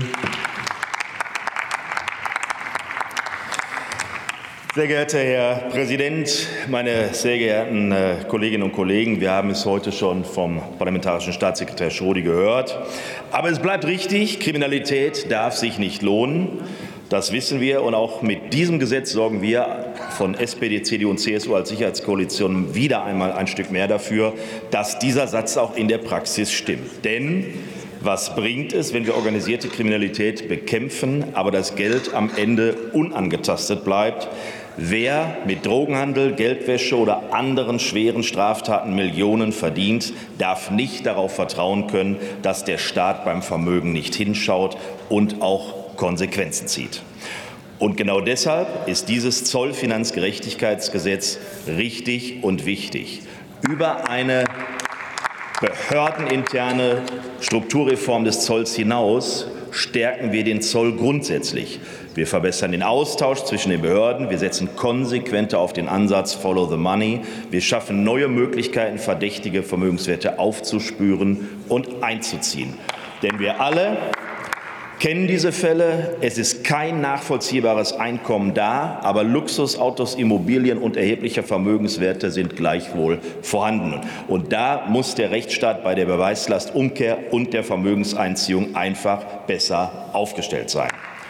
Sehr geehrter Herr Präsident, meine sehr geehrten Kolleginnen und Kollegen! Wir haben es heute schon vom parlamentarischen Staatssekretär Schrodi gehört. Aber es bleibt richtig, Kriminalität darf sich nicht lohnen. Das wissen wir. Und auch mit diesem Gesetz sorgen wir von S P D, C D U und C S U als Sicherheitskoalition wieder einmal ein Stück mehr dafür, dass dieser Satz auch in der Praxis stimmt. Denn was bringt es, wenn wir organisierte Kriminalität bekämpfen, aber das Geld am Ende unangetastet bleibt? Wer mit Drogenhandel, Geldwäsche oder anderen schweren Straftaten Millionen verdient, darf nicht darauf vertrauen können, dass der Staat beim Vermögen nicht hinschaut und auch Konsequenzen zieht. Und genau deshalb ist dieses Zollfinanzgerechtigkeitsgesetz richtig und wichtig. Über eine behördeninterne Strukturreform des Zolls hinaus stärken wir den Zoll grundsätzlich. Wir verbessern den Austausch zwischen den Behörden. Wir setzen konsequenter auf den Ansatz Follow the Money. Wir schaffen neue Möglichkeiten, verdächtige Vermögenswerte aufzuspüren und einzuziehen. Denn wir alle kennen diese Fälle. Es ist kein nachvollziehbares Einkommen da, aber Luxusautos, Immobilien und erhebliche Vermögenswerte sind gleichwohl vorhanden. Und da muss der Rechtsstaat bei der Beweislastumkehr und der Vermögenseinziehung einfach besser aufgestellt sein.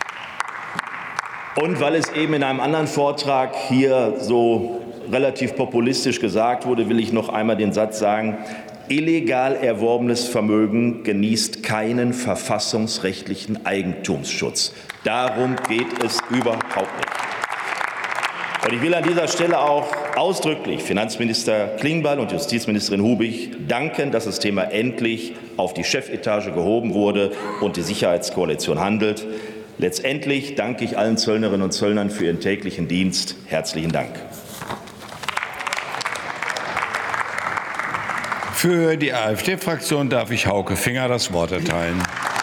Und weil es eben in einem anderen Vortrag hier so relativ populistisch gesagt wurde, will ich noch einmal den Satz sagen: Illegal erworbenes Vermögen genießt keinen verfassungsrechtlichen Eigentumsschutz. Darum geht es überhaupt nicht. Und ich will an dieser Stelle auch ausdrücklich Finanzminister Klingbeil und Justizministerin Hubig danken, dass das Thema endlich auf die Chefetage gehoben wurde und die Sicherheitskoalition handelt. Letztendlich danke ich allen Zöllnerinnen und Zöllnern für ihren täglichen Dienst. Herzlichen Dank. Für die AfD-Fraktion darf ich Hauke Finger das Wort erteilen.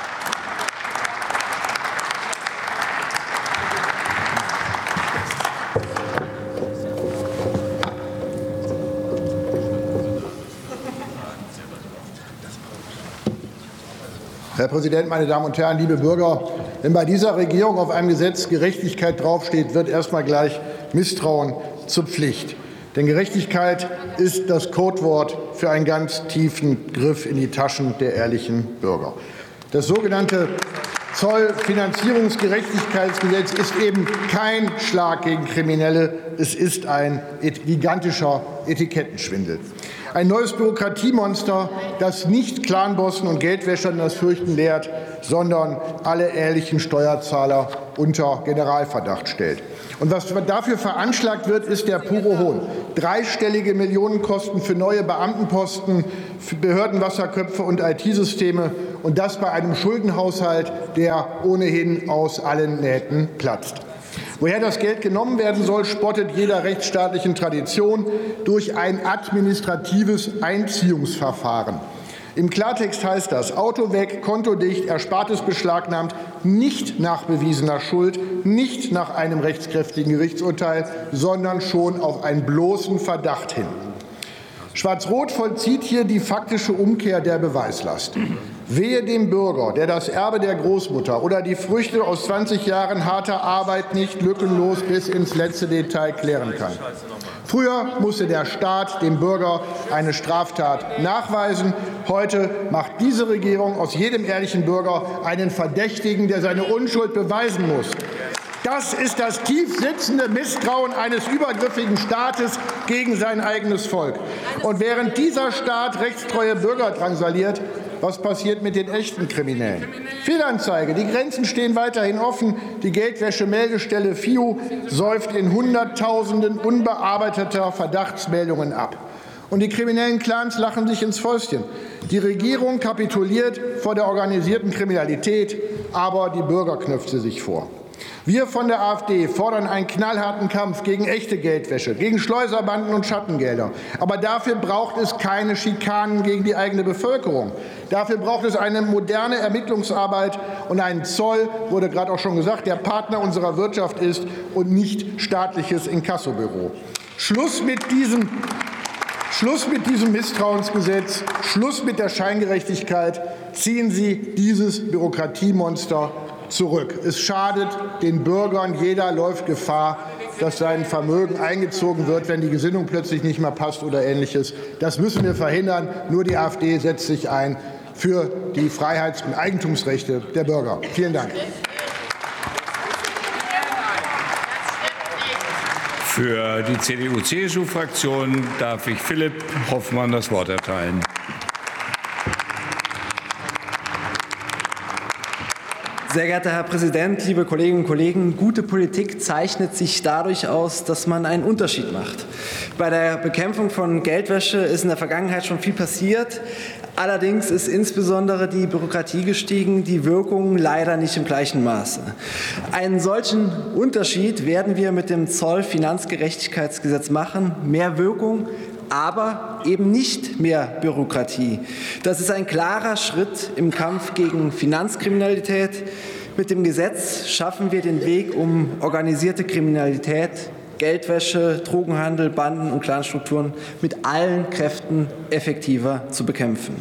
Herr Präsident, meine Damen und Herren, liebe Bürger! Wenn bei dieser Regierung auf einem Gesetz Gerechtigkeit draufsteht, wird erst mal gleich Misstrauen zur Pflicht. Denn Gerechtigkeit ist das Codewort für einen ganz tiefen Griff in die Taschen der ehrlichen Bürger. Das sogenannte Zollfinanzierungsgerechtigkeitsgesetz ist eben kein Schlag gegen Kriminelle, es ist ein gigantischer Etikettenschwindel. Ein neues Bürokratiemonster, das nicht Clanbossen und Geldwäschern das Fürchten lehrt, sondern alle ehrlichen Steuerzahler unter Generalverdacht stellt. Und was dafür veranschlagt wird, ist der pure Hohn. Dreistellige Millionenkosten für neue Beamtenposten, für Behördenwasserköpfe und I T-Systeme, und das bei einem Schuldenhaushalt, der ohnehin aus allen Nähten platzt. Woher das Geld genommen werden soll, spottet jeder rechtsstaatlichen Tradition durch ein administratives Einziehungsverfahren. Im Klartext heißt das: Auto weg, Konto dicht, Erspartes beschlagnahmt, nicht nach bewiesener Schuld, nicht nach einem rechtskräftigen Gerichtsurteil, sondern schon auf einen bloßen Verdacht hin. Schwarz-Rot vollzieht hier die faktische Umkehr der Beweislast. Wehe dem Bürger, der das Erbe der Großmutter oder die Früchte aus zwanzig Jahren harter Arbeit nicht lückenlos bis ins letzte Detail klären kann. Früher musste der Staat dem Bürger eine Straftat nachweisen. Heute macht diese Regierung aus jedem ehrlichen Bürger einen Verdächtigen, der seine Unschuld beweisen muss. Das ist das tief sitzende Misstrauen eines übergriffigen Staates gegen sein eigenes Volk. Und während dieser Staat rechtstreue Bürger drangsaliert, was passiert mit den echten Kriminellen? Fehlanzeige, die Grenzen stehen weiterhin offen. Die Geldwäschemeldestelle F I U säuft in Hunderttausenden unbearbeiteter Verdachtsmeldungen ab. Und die kriminellen Clans lachen sich ins Fäustchen. Die Regierung kapituliert vor der organisierten Kriminalität, aber die Bürger knöpft sie sich vor. Wir von der AfD fordern einen knallharten Kampf gegen echte Geldwäsche, gegen Schleuserbanden und Schattengelder. Aber dafür braucht es keine Schikanen gegen die eigene Bevölkerung. Dafür braucht es eine moderne Ermittlungsarbeit und einen Zoll, wurde gerade auch schon gesagt, der Partner unserer Wirtschaft ist und nicht staatliches Inkassobüro. Schluss mit diesem Schluss mit diesem Misstrauensgesetz, Schluss mit der Scheingerechtigkeit. Ziehen Sie dieses Bürokratiemonster zurück. Es schadet den Bürgern. Jeder läuft Gefahr, dass sein Vermögen eingezogen wird, wenn die Gesinnung plötzlich nicht mehr passt oder Ähnliches. Das müssen wir verhindern. Nur die AfD setzt sich ein für die Freiheits- und Eigentumsrechte der Bürger. Vielen Dank. Für die C D U C S U-Fraktion darf ich Philipp Hoffmann das Wort erteilen. Sehr geehrter Herr Präsident, liebe Kolleginnen und Kollegen! Gute Politik zeichnet sich dadurch aus, dass man einen Unterschied macht. Bei der Bekämpfung von Geldwäsche ist in der Vergangenheit schon viel passiert. Allerdings ist insbesondere die Bürokratie gestiegen, die Wirkung leider nicht im gleichen Maße. Einen solchen Unterschied werden wir mit dem Zollfinanzgerechtigkeitsgesetz machen. Mehr Wirkung, aber eben nicht mehr Bürokratie. Das ist ein klarer Schritt im Kampf gegen Finanzkriminalität. Mit dem Gesetz schaffen wir den Weg, um organisierte Kriminalität, Geldwäsche, Drogenhandel, Banden und Clanstrukturen mit allen Kräften effektiver zu bekämpfen.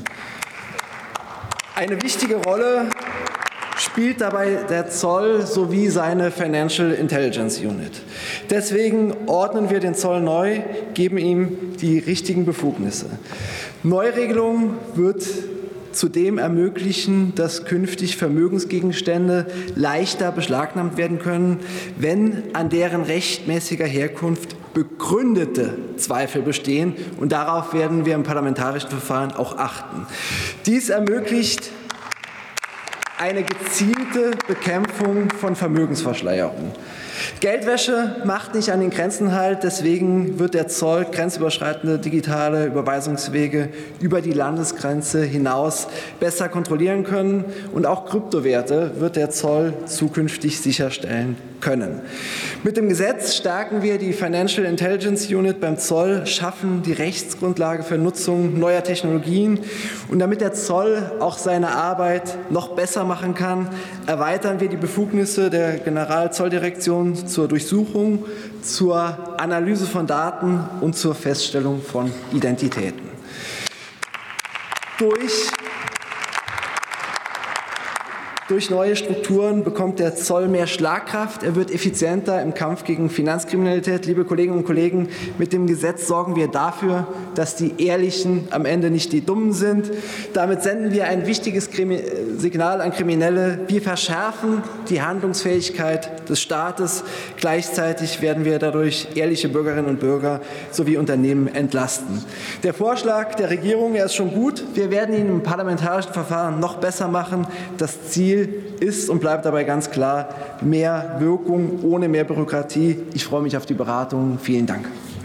Eine wichtige Rolle spielt dabei der Zoll sowie seine Financial Intelligence Unit. Deswegen ordnen wir den Zoll neu, geben ihm die richtigen Befugnisse. Neuregelung wird zudem ermöglichen, dass künftig Vermögensgegenstände leichter beschlagnahmt werden können, wenn an deren rechtmäßiger Herkunft begründete Zweifel bestehen. Und darauf werden wir im parlamentarischen Verfahren auch achten. Dies ermöglicht eine gezielte Bekämpfung von Vermögensverschleierung. Geldwäsche macht nicht an den Grenzen halt, deswegen wird der Zoll grenzüberschreitende digitale Überweisungswege über die Landesgrenze hinaus besser kontrollieren können, und auch Kryptowerte wird der Zoll zukünftig sicherstellen können. Mit dem Gesetz stärken wir die Financial Intelligence Unit beim Zoll, schaffen die Rechtsgrundlage für Nutzung neuer Technologien, und damit der Zoll auch seine Arbeit noch besser machen kann, erweitern wir die Befugnisse der Generalzolldirektion zur Durchsuchung, zur Analyse von Daten und zur Feststellung von Identitäten. Durch Durch neue Strukturen bekommt der Zoll mehr Schlagkraft. Er wird effizienter im Kampf gegen Finanzkriminalität. Liebe Kolleginnen und Kollegen, mit dem Gesetz sorgen wir dafür, dass die Ehrlichen am Ende nicht die Dummen sind. Damit senden wir ein wichtiges Signal an Kriminelle. Wir verschärfen die Handlungsfähigkeit des Staates. Gleichzeitig werden wir dadurch ehrliche Bürgerinnen und Bürger sowie Unternehmen entlasten. Der Vorschlag der Regierung, er ist schon gut. Wir werden ihn im parlamentarischen Verfahren noch besser machen. Das Ziel ist und bleibt dabei ganz klar mehr Wirkung ohne mehr Bürokratie. Ich freue mich auf die Beratungen. Vielen Dank.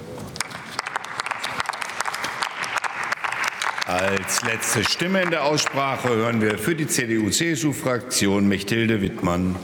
Als letzte Stimme in der Aussprache hören wir für die C D U C S U-Fraktion Mechthilde Wittmann.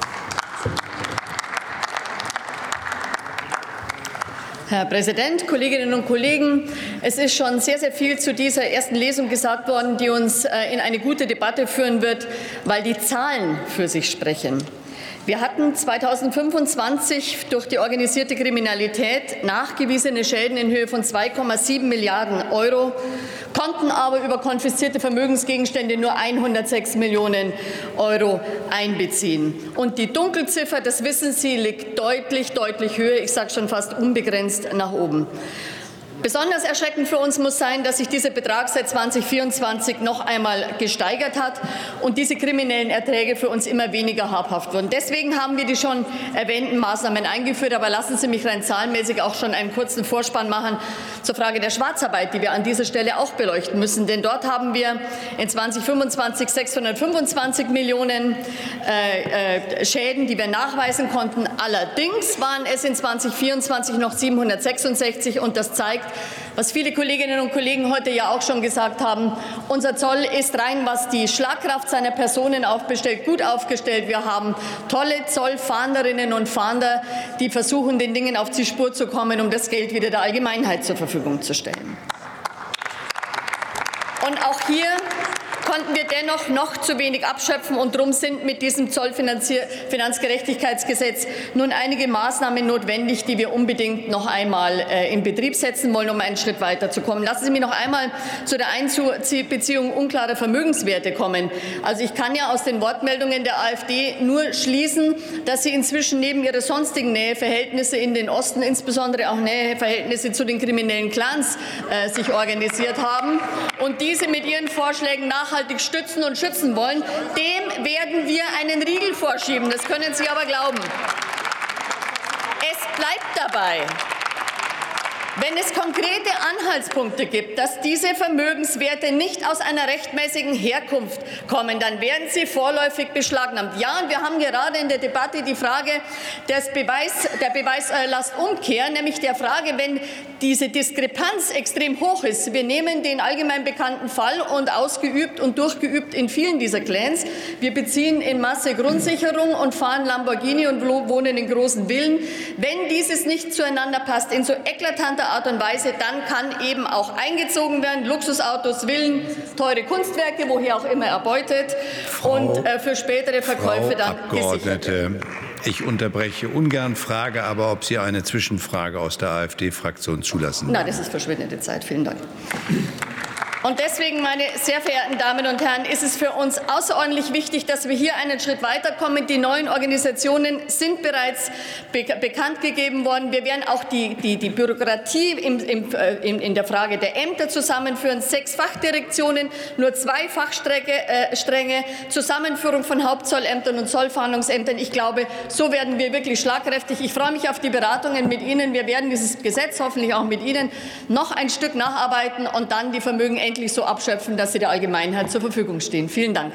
Herr Präsident, Kolleginnen und Kollegen! Es ist schon sehr, sehr viel zu dieser ersten Lesung gesagt worden, die uns in eine gute Debatte führen wird, weil die Zahlen für sich sprechen. Wir hatten zweitausendfünfundzwanzig durch die organisierte Kriminalität nachgewiesene Schäden in Höhe von zwei Komma sieben Milliarden Euro, konnten aber über konfiszierte Vermögensgegenstände nur hundertsechs Millionen Euro einbeziehen. Und die Dunkelziffer, das wissen Sie, liegt deutlich, deutlich höher, ich sage schon fast unbegrenzt nach oben. Besonders erschreckend für uns muss sein, dass sich dieser Betrag seit zweitausendvierundzwanzig noch einmal gesteigert hat und diese kriminellen Erträge für uns immer weniger habhaft wurden. Deswegen haben wir die schon erwähnten Maßnahmen eingeführt. Aber lassen Sie mich rein zahlenmäßig auch schon einen kurzen Vorspann machen zur Frage der Schwarzarbeit, die wir an dieser Stelle auch beleuchten müssen. Denn dort haben wir in zweitausendfünfundzwanzig sechshundertfünfundzwanzig Millionen äh, äh, Schäden, die wir nachweisen konnten. Allerdings waren es in zweitausendvierundzwanzig noch siebenhundertsechsundsechzig, und das zeigt, was viele Kolleginnen und Kollegen heute ja auch schon gesagt haben. Unser Zoll ist rein, was die Schlagkraft seiner Personen aufgestellt, gut aufgestellt. Wir haben tolle Zollfahnderinnen und Fahnder, die versuchen, den Dingen auf die Spur zu kommen, um das Geld wieder der Allgemeinheit zur Verfügung zu stellen. Und auch hier konnten wir dennoch noch zu wenig abschöpfen, und darum sind mit diesem Zollfinanzgerechtigkeitsgesetz nun einige Maßnahmen notwendig, die wir unbedingt noch einmal äh, in Betrieb setzen wollen, um einen Schritt weiterzukommen. Lassen Sie mich noch einmal zu der Einbeziehung unklarer Vermögenswerte kommen. Also ich kann ja aus den Wortmeldungen der AfD nur schließen, dass sie inzwischen neben ihre sonstigen Näheverhältnisse in den Osten, insbesondere auch Näheverhältnisse zu den kriminellen Clans, äh, sich organisiert haben und diese mit ihren Vorschlägen nachhaltig stützen und schützen wollen. Dem werden wir einen Riegel vorschieben. Das können Sie aber glauben. Es bleibt dabei. Wenn es konkrete Anhaltspunkte gibt, dass diese Vermögenswerte nicht aus einer rechtmäßigen Herkunft kommen, dann werden sie vorläufig beschlagnahmt. Ja, und wir haben gerade in der Debatte die Frage des Beweis, der Beweislastumkehr, nämlich der Frage, wenn diese Diskrepanz extrem hoch ist. Wir nehmen den allgemein bekannten Fall und ausgeübt und durchgeübt in vielen dieser Clans. Wir beziehen in Masse Grundsicherung und fahren Lamborghini und wohnen in großen Villen. Wenn dieses nicht zueinander passt, in so eklatanter Art und Weise, dann kann eben auch eingezogen werden. Luxusautos, Villen, teure Kunstwerke, woher auch immer erbeutet, Frau, und äh, für spätere Verkäufe Frau dann Abgeordnete, gesichert. Ich unterbreche ungern, frage aber, ob Sie eine Zwischenfrage aus der AfD-Fraktion zulassen. Nein, das ist verschwendete Zeit. Vielen Dank. Und deswegen, meine sehr verehrten Damen und Herren, ist es für uns außerordentlich wichtig, dass wir hier einen Schritt weiterkommen. Die neuen Organisationen sind bereits be bekannt gegeben worden. Wir werden auch die, die, die Bürokratie im, im, in, in der Frage der Ämter zusammenführen. Sechs Fachdirektionen, nur zwei Fachstränge, äh, Zusammenführung von Hauptzollämtern und Zollfahndungsämtern. Ich glaube, so werden wir wirklich schlagkräftig. Ich freue mich auf die Beratungen mit Ihnen. Wir werden dieses Gesetz hoffentlich auch mit Ihnen noch ein Stück nacharbeiten und dann die Vermögen endlich so abschöpfen, dass sie der Allgemeinheit zur Verfügung stehen. Vielen Dank.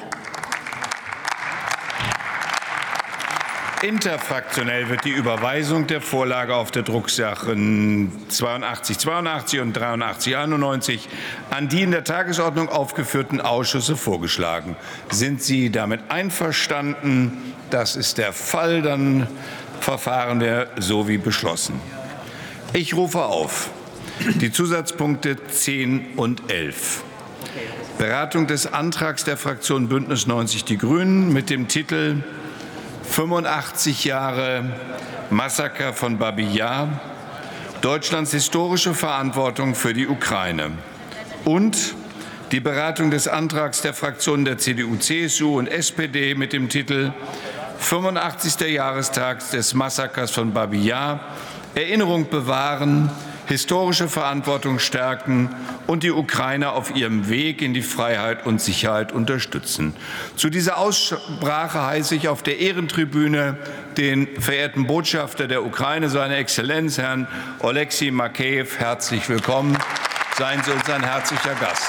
Interfraktionell wird die Überweisung der Vorlage auf der Drucksachen zweiundachtzig zweiundachtzig und dreiundachtzig einundneunzig an die in der Tagesordnung aufgeführten Ausschüsse vorgeschlagen. Sind Sie damit einverstanden? Das ist der Fall. Dann verfahren wir so wie beschlossen. Ich rufe auf die Zusatzpunkte zehn und elf. Beratung des Antrags der Fraktion Bündnis neunzig Die Grünen mit dem Titel fünfundachtzig Jahre Massaker von Babi Yar, Deutschlands historische Verantwortung für die Ukraine und die Beratung des Antrags der Fraktionen der C D U, C S U und S P D mit dem Titel fünfundachtzigster Jahrestag des Massakers von Babi Yar, Erinnerung bewahren, historische Verantwortung stärken und die Ukrainer auf ihrem Weg in die Freiheit und Sicherheit unterstützen. Zu dieser Aussprache heiße ich auf der Ehrentribüne den verehrten Botschafter der Ukraine, seine Exzellenz, Herrn Oleksiy Makejew, herzlich willkommen. Seien Sie uns ein herzlicher Gast.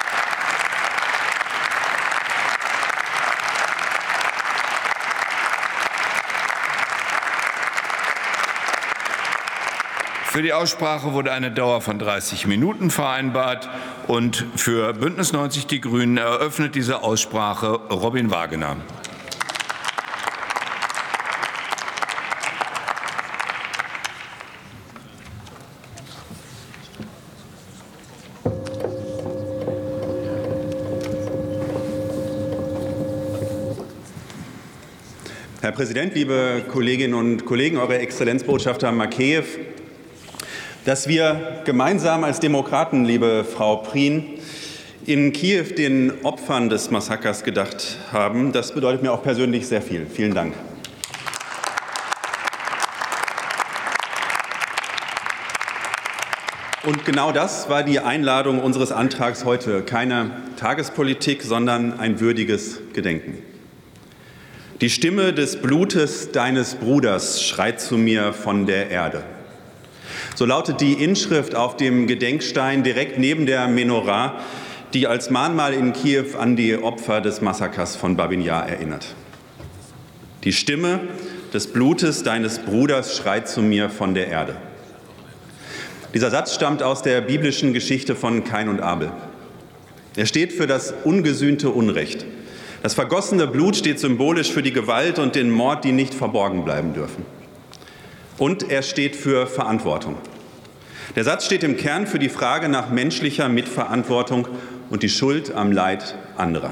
Für die Aussprache wurde eine Dauer von dreißig Minuten vereinbart. Und für Bündnis neunzig Die Grünen eröffnet diese Aussprache Robin Wagener. Herr Präsident, liebe Kolleginnen und Kollegen, Eure Exzellenz Botschafter Makejew! Dass wir gemeinsam als Demokraten, liebe Frau Prien, in Kiew den Opfern des Massakers gedacht haben, das bedeutet mir auch persönlich sehr viel. Vielen Dank. Und genau das war die Einladung unseres Antrags heute. Keine Tagespolitik, sondern ein würdiges Gedenken. Die Stimme des Blutes deines Bruders schreit zu mir von der Erde. So lautet die Inschrift auf dem Gedenkstein direkt neben der Menorah, die als Mahnmal in Kiew an die Opfer des Massakers von Babi Yar erinnert. Die Stimme des Blutes deines Bruders schreit zu mir von der Erde. Dieser Satz stammt aus der biblischen Geschichte von Kain und Abel. Er steht für das ungesühnte Unrecht. Das vergossene Blut steht symbolisch für die Gewalt und den Mord, die nicht verborgen bleiben dürfen. Und er steht für Verantwortung. Der Satz steht im Kern für die Frage nach menschlicher Mitverantwortung und die Schuld am Leid anderer.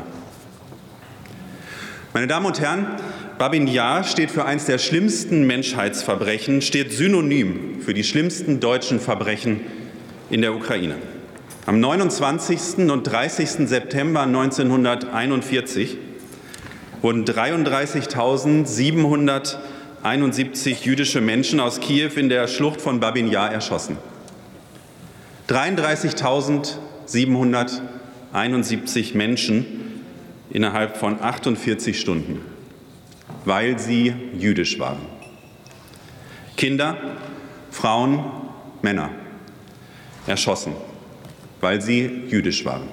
Meine Damen und Herren, Babi Yar steht für eines der schlimmsten Menschheitsverbrechen, steht synonym für die schlimmsten deutschen Verbrechen in der Ukraine. Am neunundzwanzigsten und dreißigsten September neunzehnhunderteinundvierzig wurden dreiunddreißigtausendsiebenhunderteinundsiebzig jüdische Menschen aus Kiew in der Schlucht von Babi Yar erschossen. dreiunddreißigtausendsiebenhunderteinundsiebzig Menschen innerhalb von achtundvierzig Stunden, weil sie jüdisch waren. Kinder, Frauen, Männer erschossen, weil sie jüdisch waren.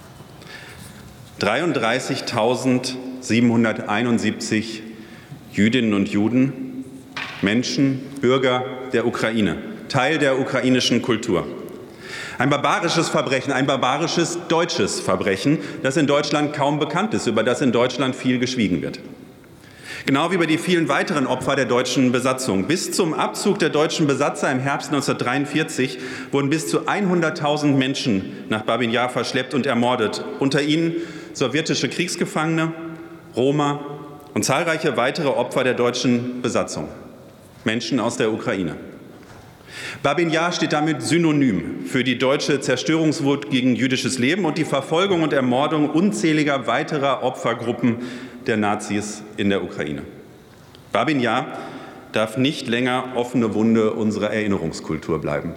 dreiunddreißigtausendsiebenhunderteinundsiebzig Jüdinnen und Juden, Menschen, Bürger der Ukraine, Teil der ukrainischen Kultur. Ein barbarisches Verbrechen, ein barbarisches deutsches Verbrechen, das in Deutschland kaum bekannt ist, über das in Deutschland viel geschwiegen wird. Genau wie über die vielen weiteren Opfer der deutschen Besatzung. Bis zum Abzug der deutschen Besatzer im Herbst neunzehnhundertdreiundvierzig wurden bis zu hunderttausend Menschen nach Babi Yar verschleppt und ermordet. Unter ihnen sowjetische Kriegsgefangene, Roma und zahlreiche weitere Opfer der deutschen Besatzung. Menschen aus der Ukraine. Babi Yar steht damit synonym für die deutsche Zerstörungswut gegen jüdisches Leben und die Verfolgung und Ermordung unzähliger weiterer Opfergruppen der Nazis in der Ukraine. Babi Yar darf nicht länger offene Wunde unserer Erinnerungskultur bleiben.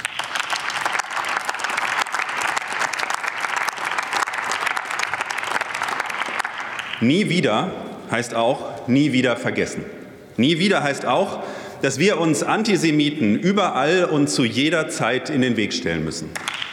Nie wieder heißt auch nie wieder vergessen. Nie wieder heißt auch, dass wir uns Antisemiten überall und zu jeder Zeit in den Weg stellen müssen.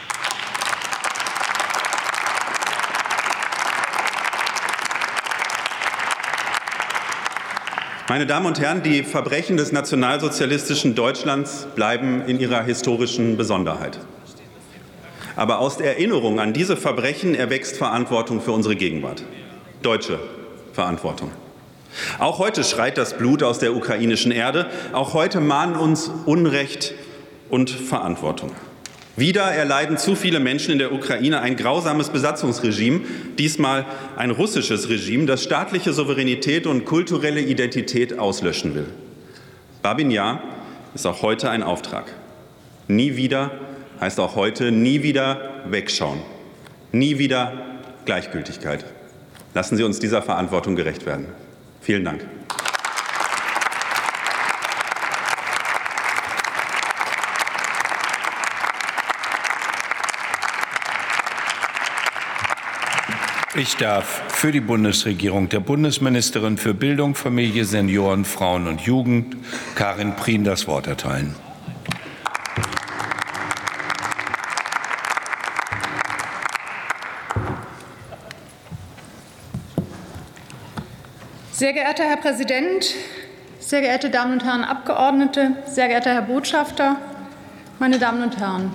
Meine Damen und Herren, die Verbrechen des nationalsozialistischen Deutschlands bleiben in ihrer historischen Besonderheit. Aber aus der Erinnerung an diese Verbrechen erwächst Verantwortung für unsere Gegenwart. Deutsche Verantwortung. Auch heute schreit das Blut aus der ukrainischen Erde. Auch heute mahnen uns Unrecht und Verantwortung. Wieder erleiden zu viele Menschen in der Ukraine ein grausames Besatzungsregime, diesmal ein russisches Regime, das staatliche Souveränität und kulturelle Identität auslöschen will. Babi Yar ist auch heute ein Auftrag. Nie wieder heißt auch heute nie wieder wegschauen. Nie wieder Gleichgültigkeit. Lassen Sie uns dieser Verantwortung gerecht werden. Vielen Dank. Ich darf für die Bundesregierung der Bundesministerin für Bildung, Familie, Senioren, Frauen und Jugend, Karin Prien, das Wort erteilen. Sehr geehrter Herr Präsident, sehr geehrte Damen und Herren Abgeordnete, sehr geehrter Herr Botschafter, meine Damen und Herren!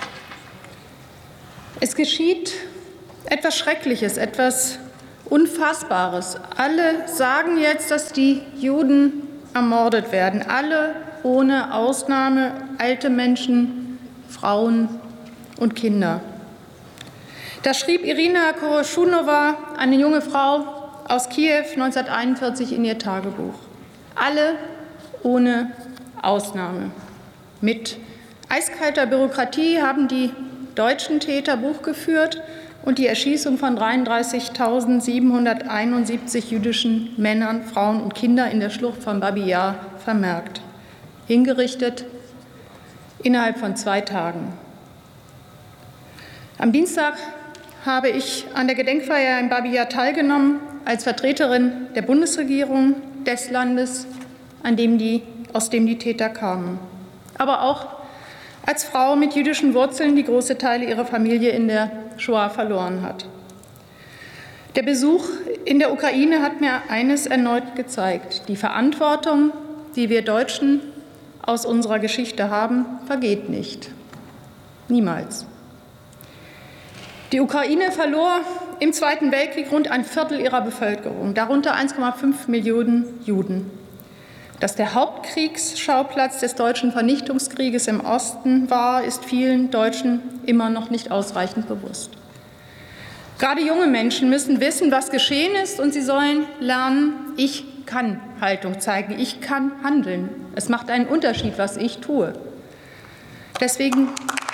Es geschieht etwas Schreckliches, etwas Unfassbares. Alle sagen jetzt, dass die Juden ermordet werden. Alle ohne Ausnahme, alte Menschen, Frauen und Kinder. Das schrieb Irina Koroschunowa, eine junge Frau aus Kiew, neunzehnhunderteinundvierzig in ihr Tagebuch. Alle ohne Ausnahme. Mit eiskalter Bürokratie haben die deutschen Täter Buch geführt und die Erschießung von dreiunddreißigtausendsiebenhunderteinundsiebzig jüdischen Männern, Frauen und Kindern in der Schlucht von Babi Yar vermerkt. Hingerichtet innerhalb von zwei Tagen. Am Dienstag habe ich an der Gedenkfeier in Babi Yar teilgenommen, als Vertreterin der Bundesregierung des Landes, an dem die, aus dem die Täter kamen. Aber auch als Frau mit jüdischen Wurzeln, die große Teile ihrer Familie in der Shoah verloren hat. Der Besuch in der Ukraine hat mir eines erneut gezeigt: Die Verantwortung, die wir Deutschen aus unserer Geschichte haben, vergeht nicht. Niemals. Die Ukraine verlor im Zweiten Weltkrieg rund ein Viertel ihrer Bevölkerung, darunter eins Komma fünf Millionen Juden. Dass der Hauptkriegsschauplatz des deutschen Vernichtungskrieges im Osten war, ist vielen Deutschen immer noch nicht ausreichend bewusst. Gerade junge Menschen müssen wissen, was geschehen ist, und sie sollen lernen, ich kann Haltung zeigen, ich kann handeln. Es macht einen Unterschied, was ich tue. Deswegen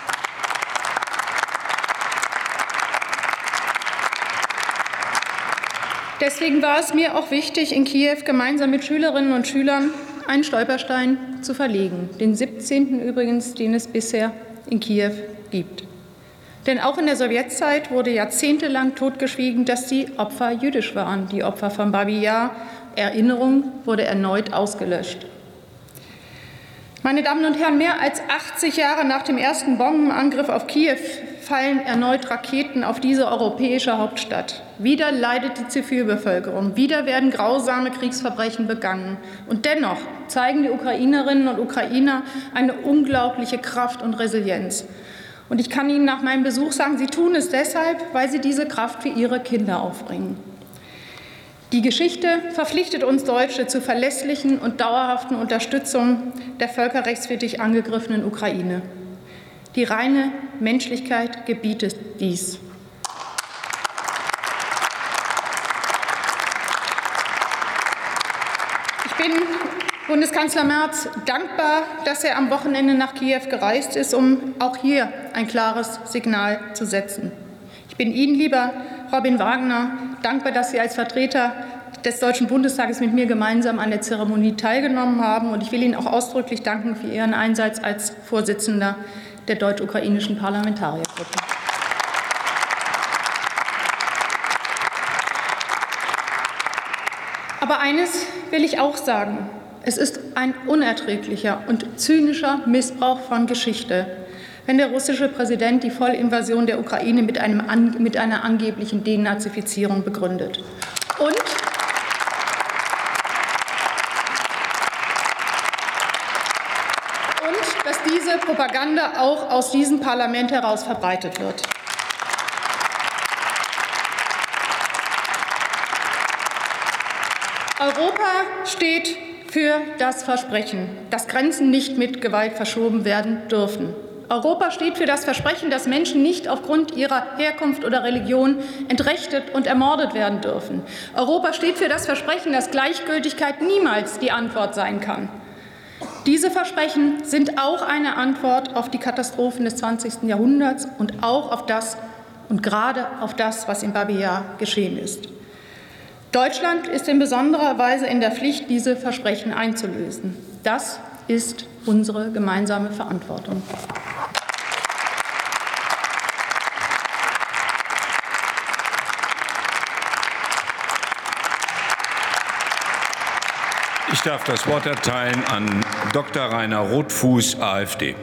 Deswegen war es mir auch wichtig, in Kiew gemeinsam mit Schülerinnen und Schülern einen Stolperstein zu verlegen, den siebzehnten übrigens, den es bisher in Kiew gibt. Denn auch in der Sowjetzeit wurde jahrzehntelang totgeschwiegen, dass die Opfer jüdisch waren, die Opfer von Babi Yar. Erinnerung wurde erneut ausgelöscht. Meine Damen und Herren, mehr als achtzig Jahre nach dem ersten Bombenangriff auf Kiew fallen erneut Raketen auf diese europäische Hauptstadt. Wieder leidet die Zivilbevölkerung, wieder werden grausame Kriegsverbrechen begangen. Und dennoch zeigen die Ukrainerinnen und Ukrainer eine unglaubliche Kraft und Resilienz. Und ich kann Ihnen nach meinem Besuch sagen, sie tun es deshalb, weil sie diese Kraft für ihre Kinder aufbringen. Die Geschichte verpflichtet uns Deutsche zur verlässlichen und dauerhaften Unterstützung der völkerrechtswidrig angegriffenen Ukraine. Die reine Menschlichkeit gebietet dies. Ich bin Bundeskanzler Merz dankbar, dass er am Wochenende nach Kiew gereist ist, um auch hier ein klares Signal zu setzen. Ich bin Ihnen, lieber Robin Wagner, dankbar, dass Sie als Vertreter des Deutschen Bundestages mit mir gemeinsam an der Zeremonie teilgenommen haben. Und ich will Ihnen auch ausdrücklich danken für Ihren Einsatz als Vorsitzender der deutsch-ukrainischen Parlamentariergruppe. Aber eines will ich auch sagen. Es ist ein unerträglicher und zynischer Missbrauch von Geschichte, wenn der russische Präsident die Vollinvasion der Ukraine mit, einem, mit einer angeblichen Denazifizierung begründet. Und Und dass diese Propaganda auch aus diesem Parlament heraus verbreitet wird. Europa steht für das Versprechen, dass Grenzen nicht mit Gewalt verschoben werden dürfen. Europa steht für das Versprechen, dass Menschen nicht aufgrund ihrer Herkunft oder Religion entrechtet und ermordet werden dürfen. Europa steht für das Versprechen, dass Gleichgültigkeit niemals die Antwort sein kann. Diese Versprechen sind auch eine Antwort auf die Katastrophen des zwanzigsten Jahrhunderts und auch auf das, und gerade auf das, was in Babi Yar geschehen ist. Deutschland ist in besonderer Weise in der Pflicht, diese Versprechen einzulösen. Das ist unsere gemeinsame Verantwortung. Ich darf das Wort erteilen an Doktor Rainer Rothfuß, AfD.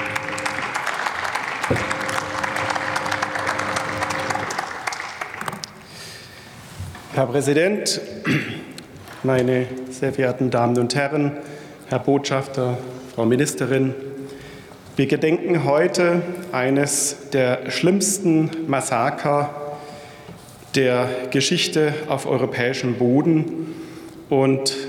Herr Präsident, meine sehr verehrten Damen und Herren, Herr Botschafter, Frau Ministerin! Wir gedenken heute eines der schlimmsten Massaker der Geschichte auf europäischem Boden. Und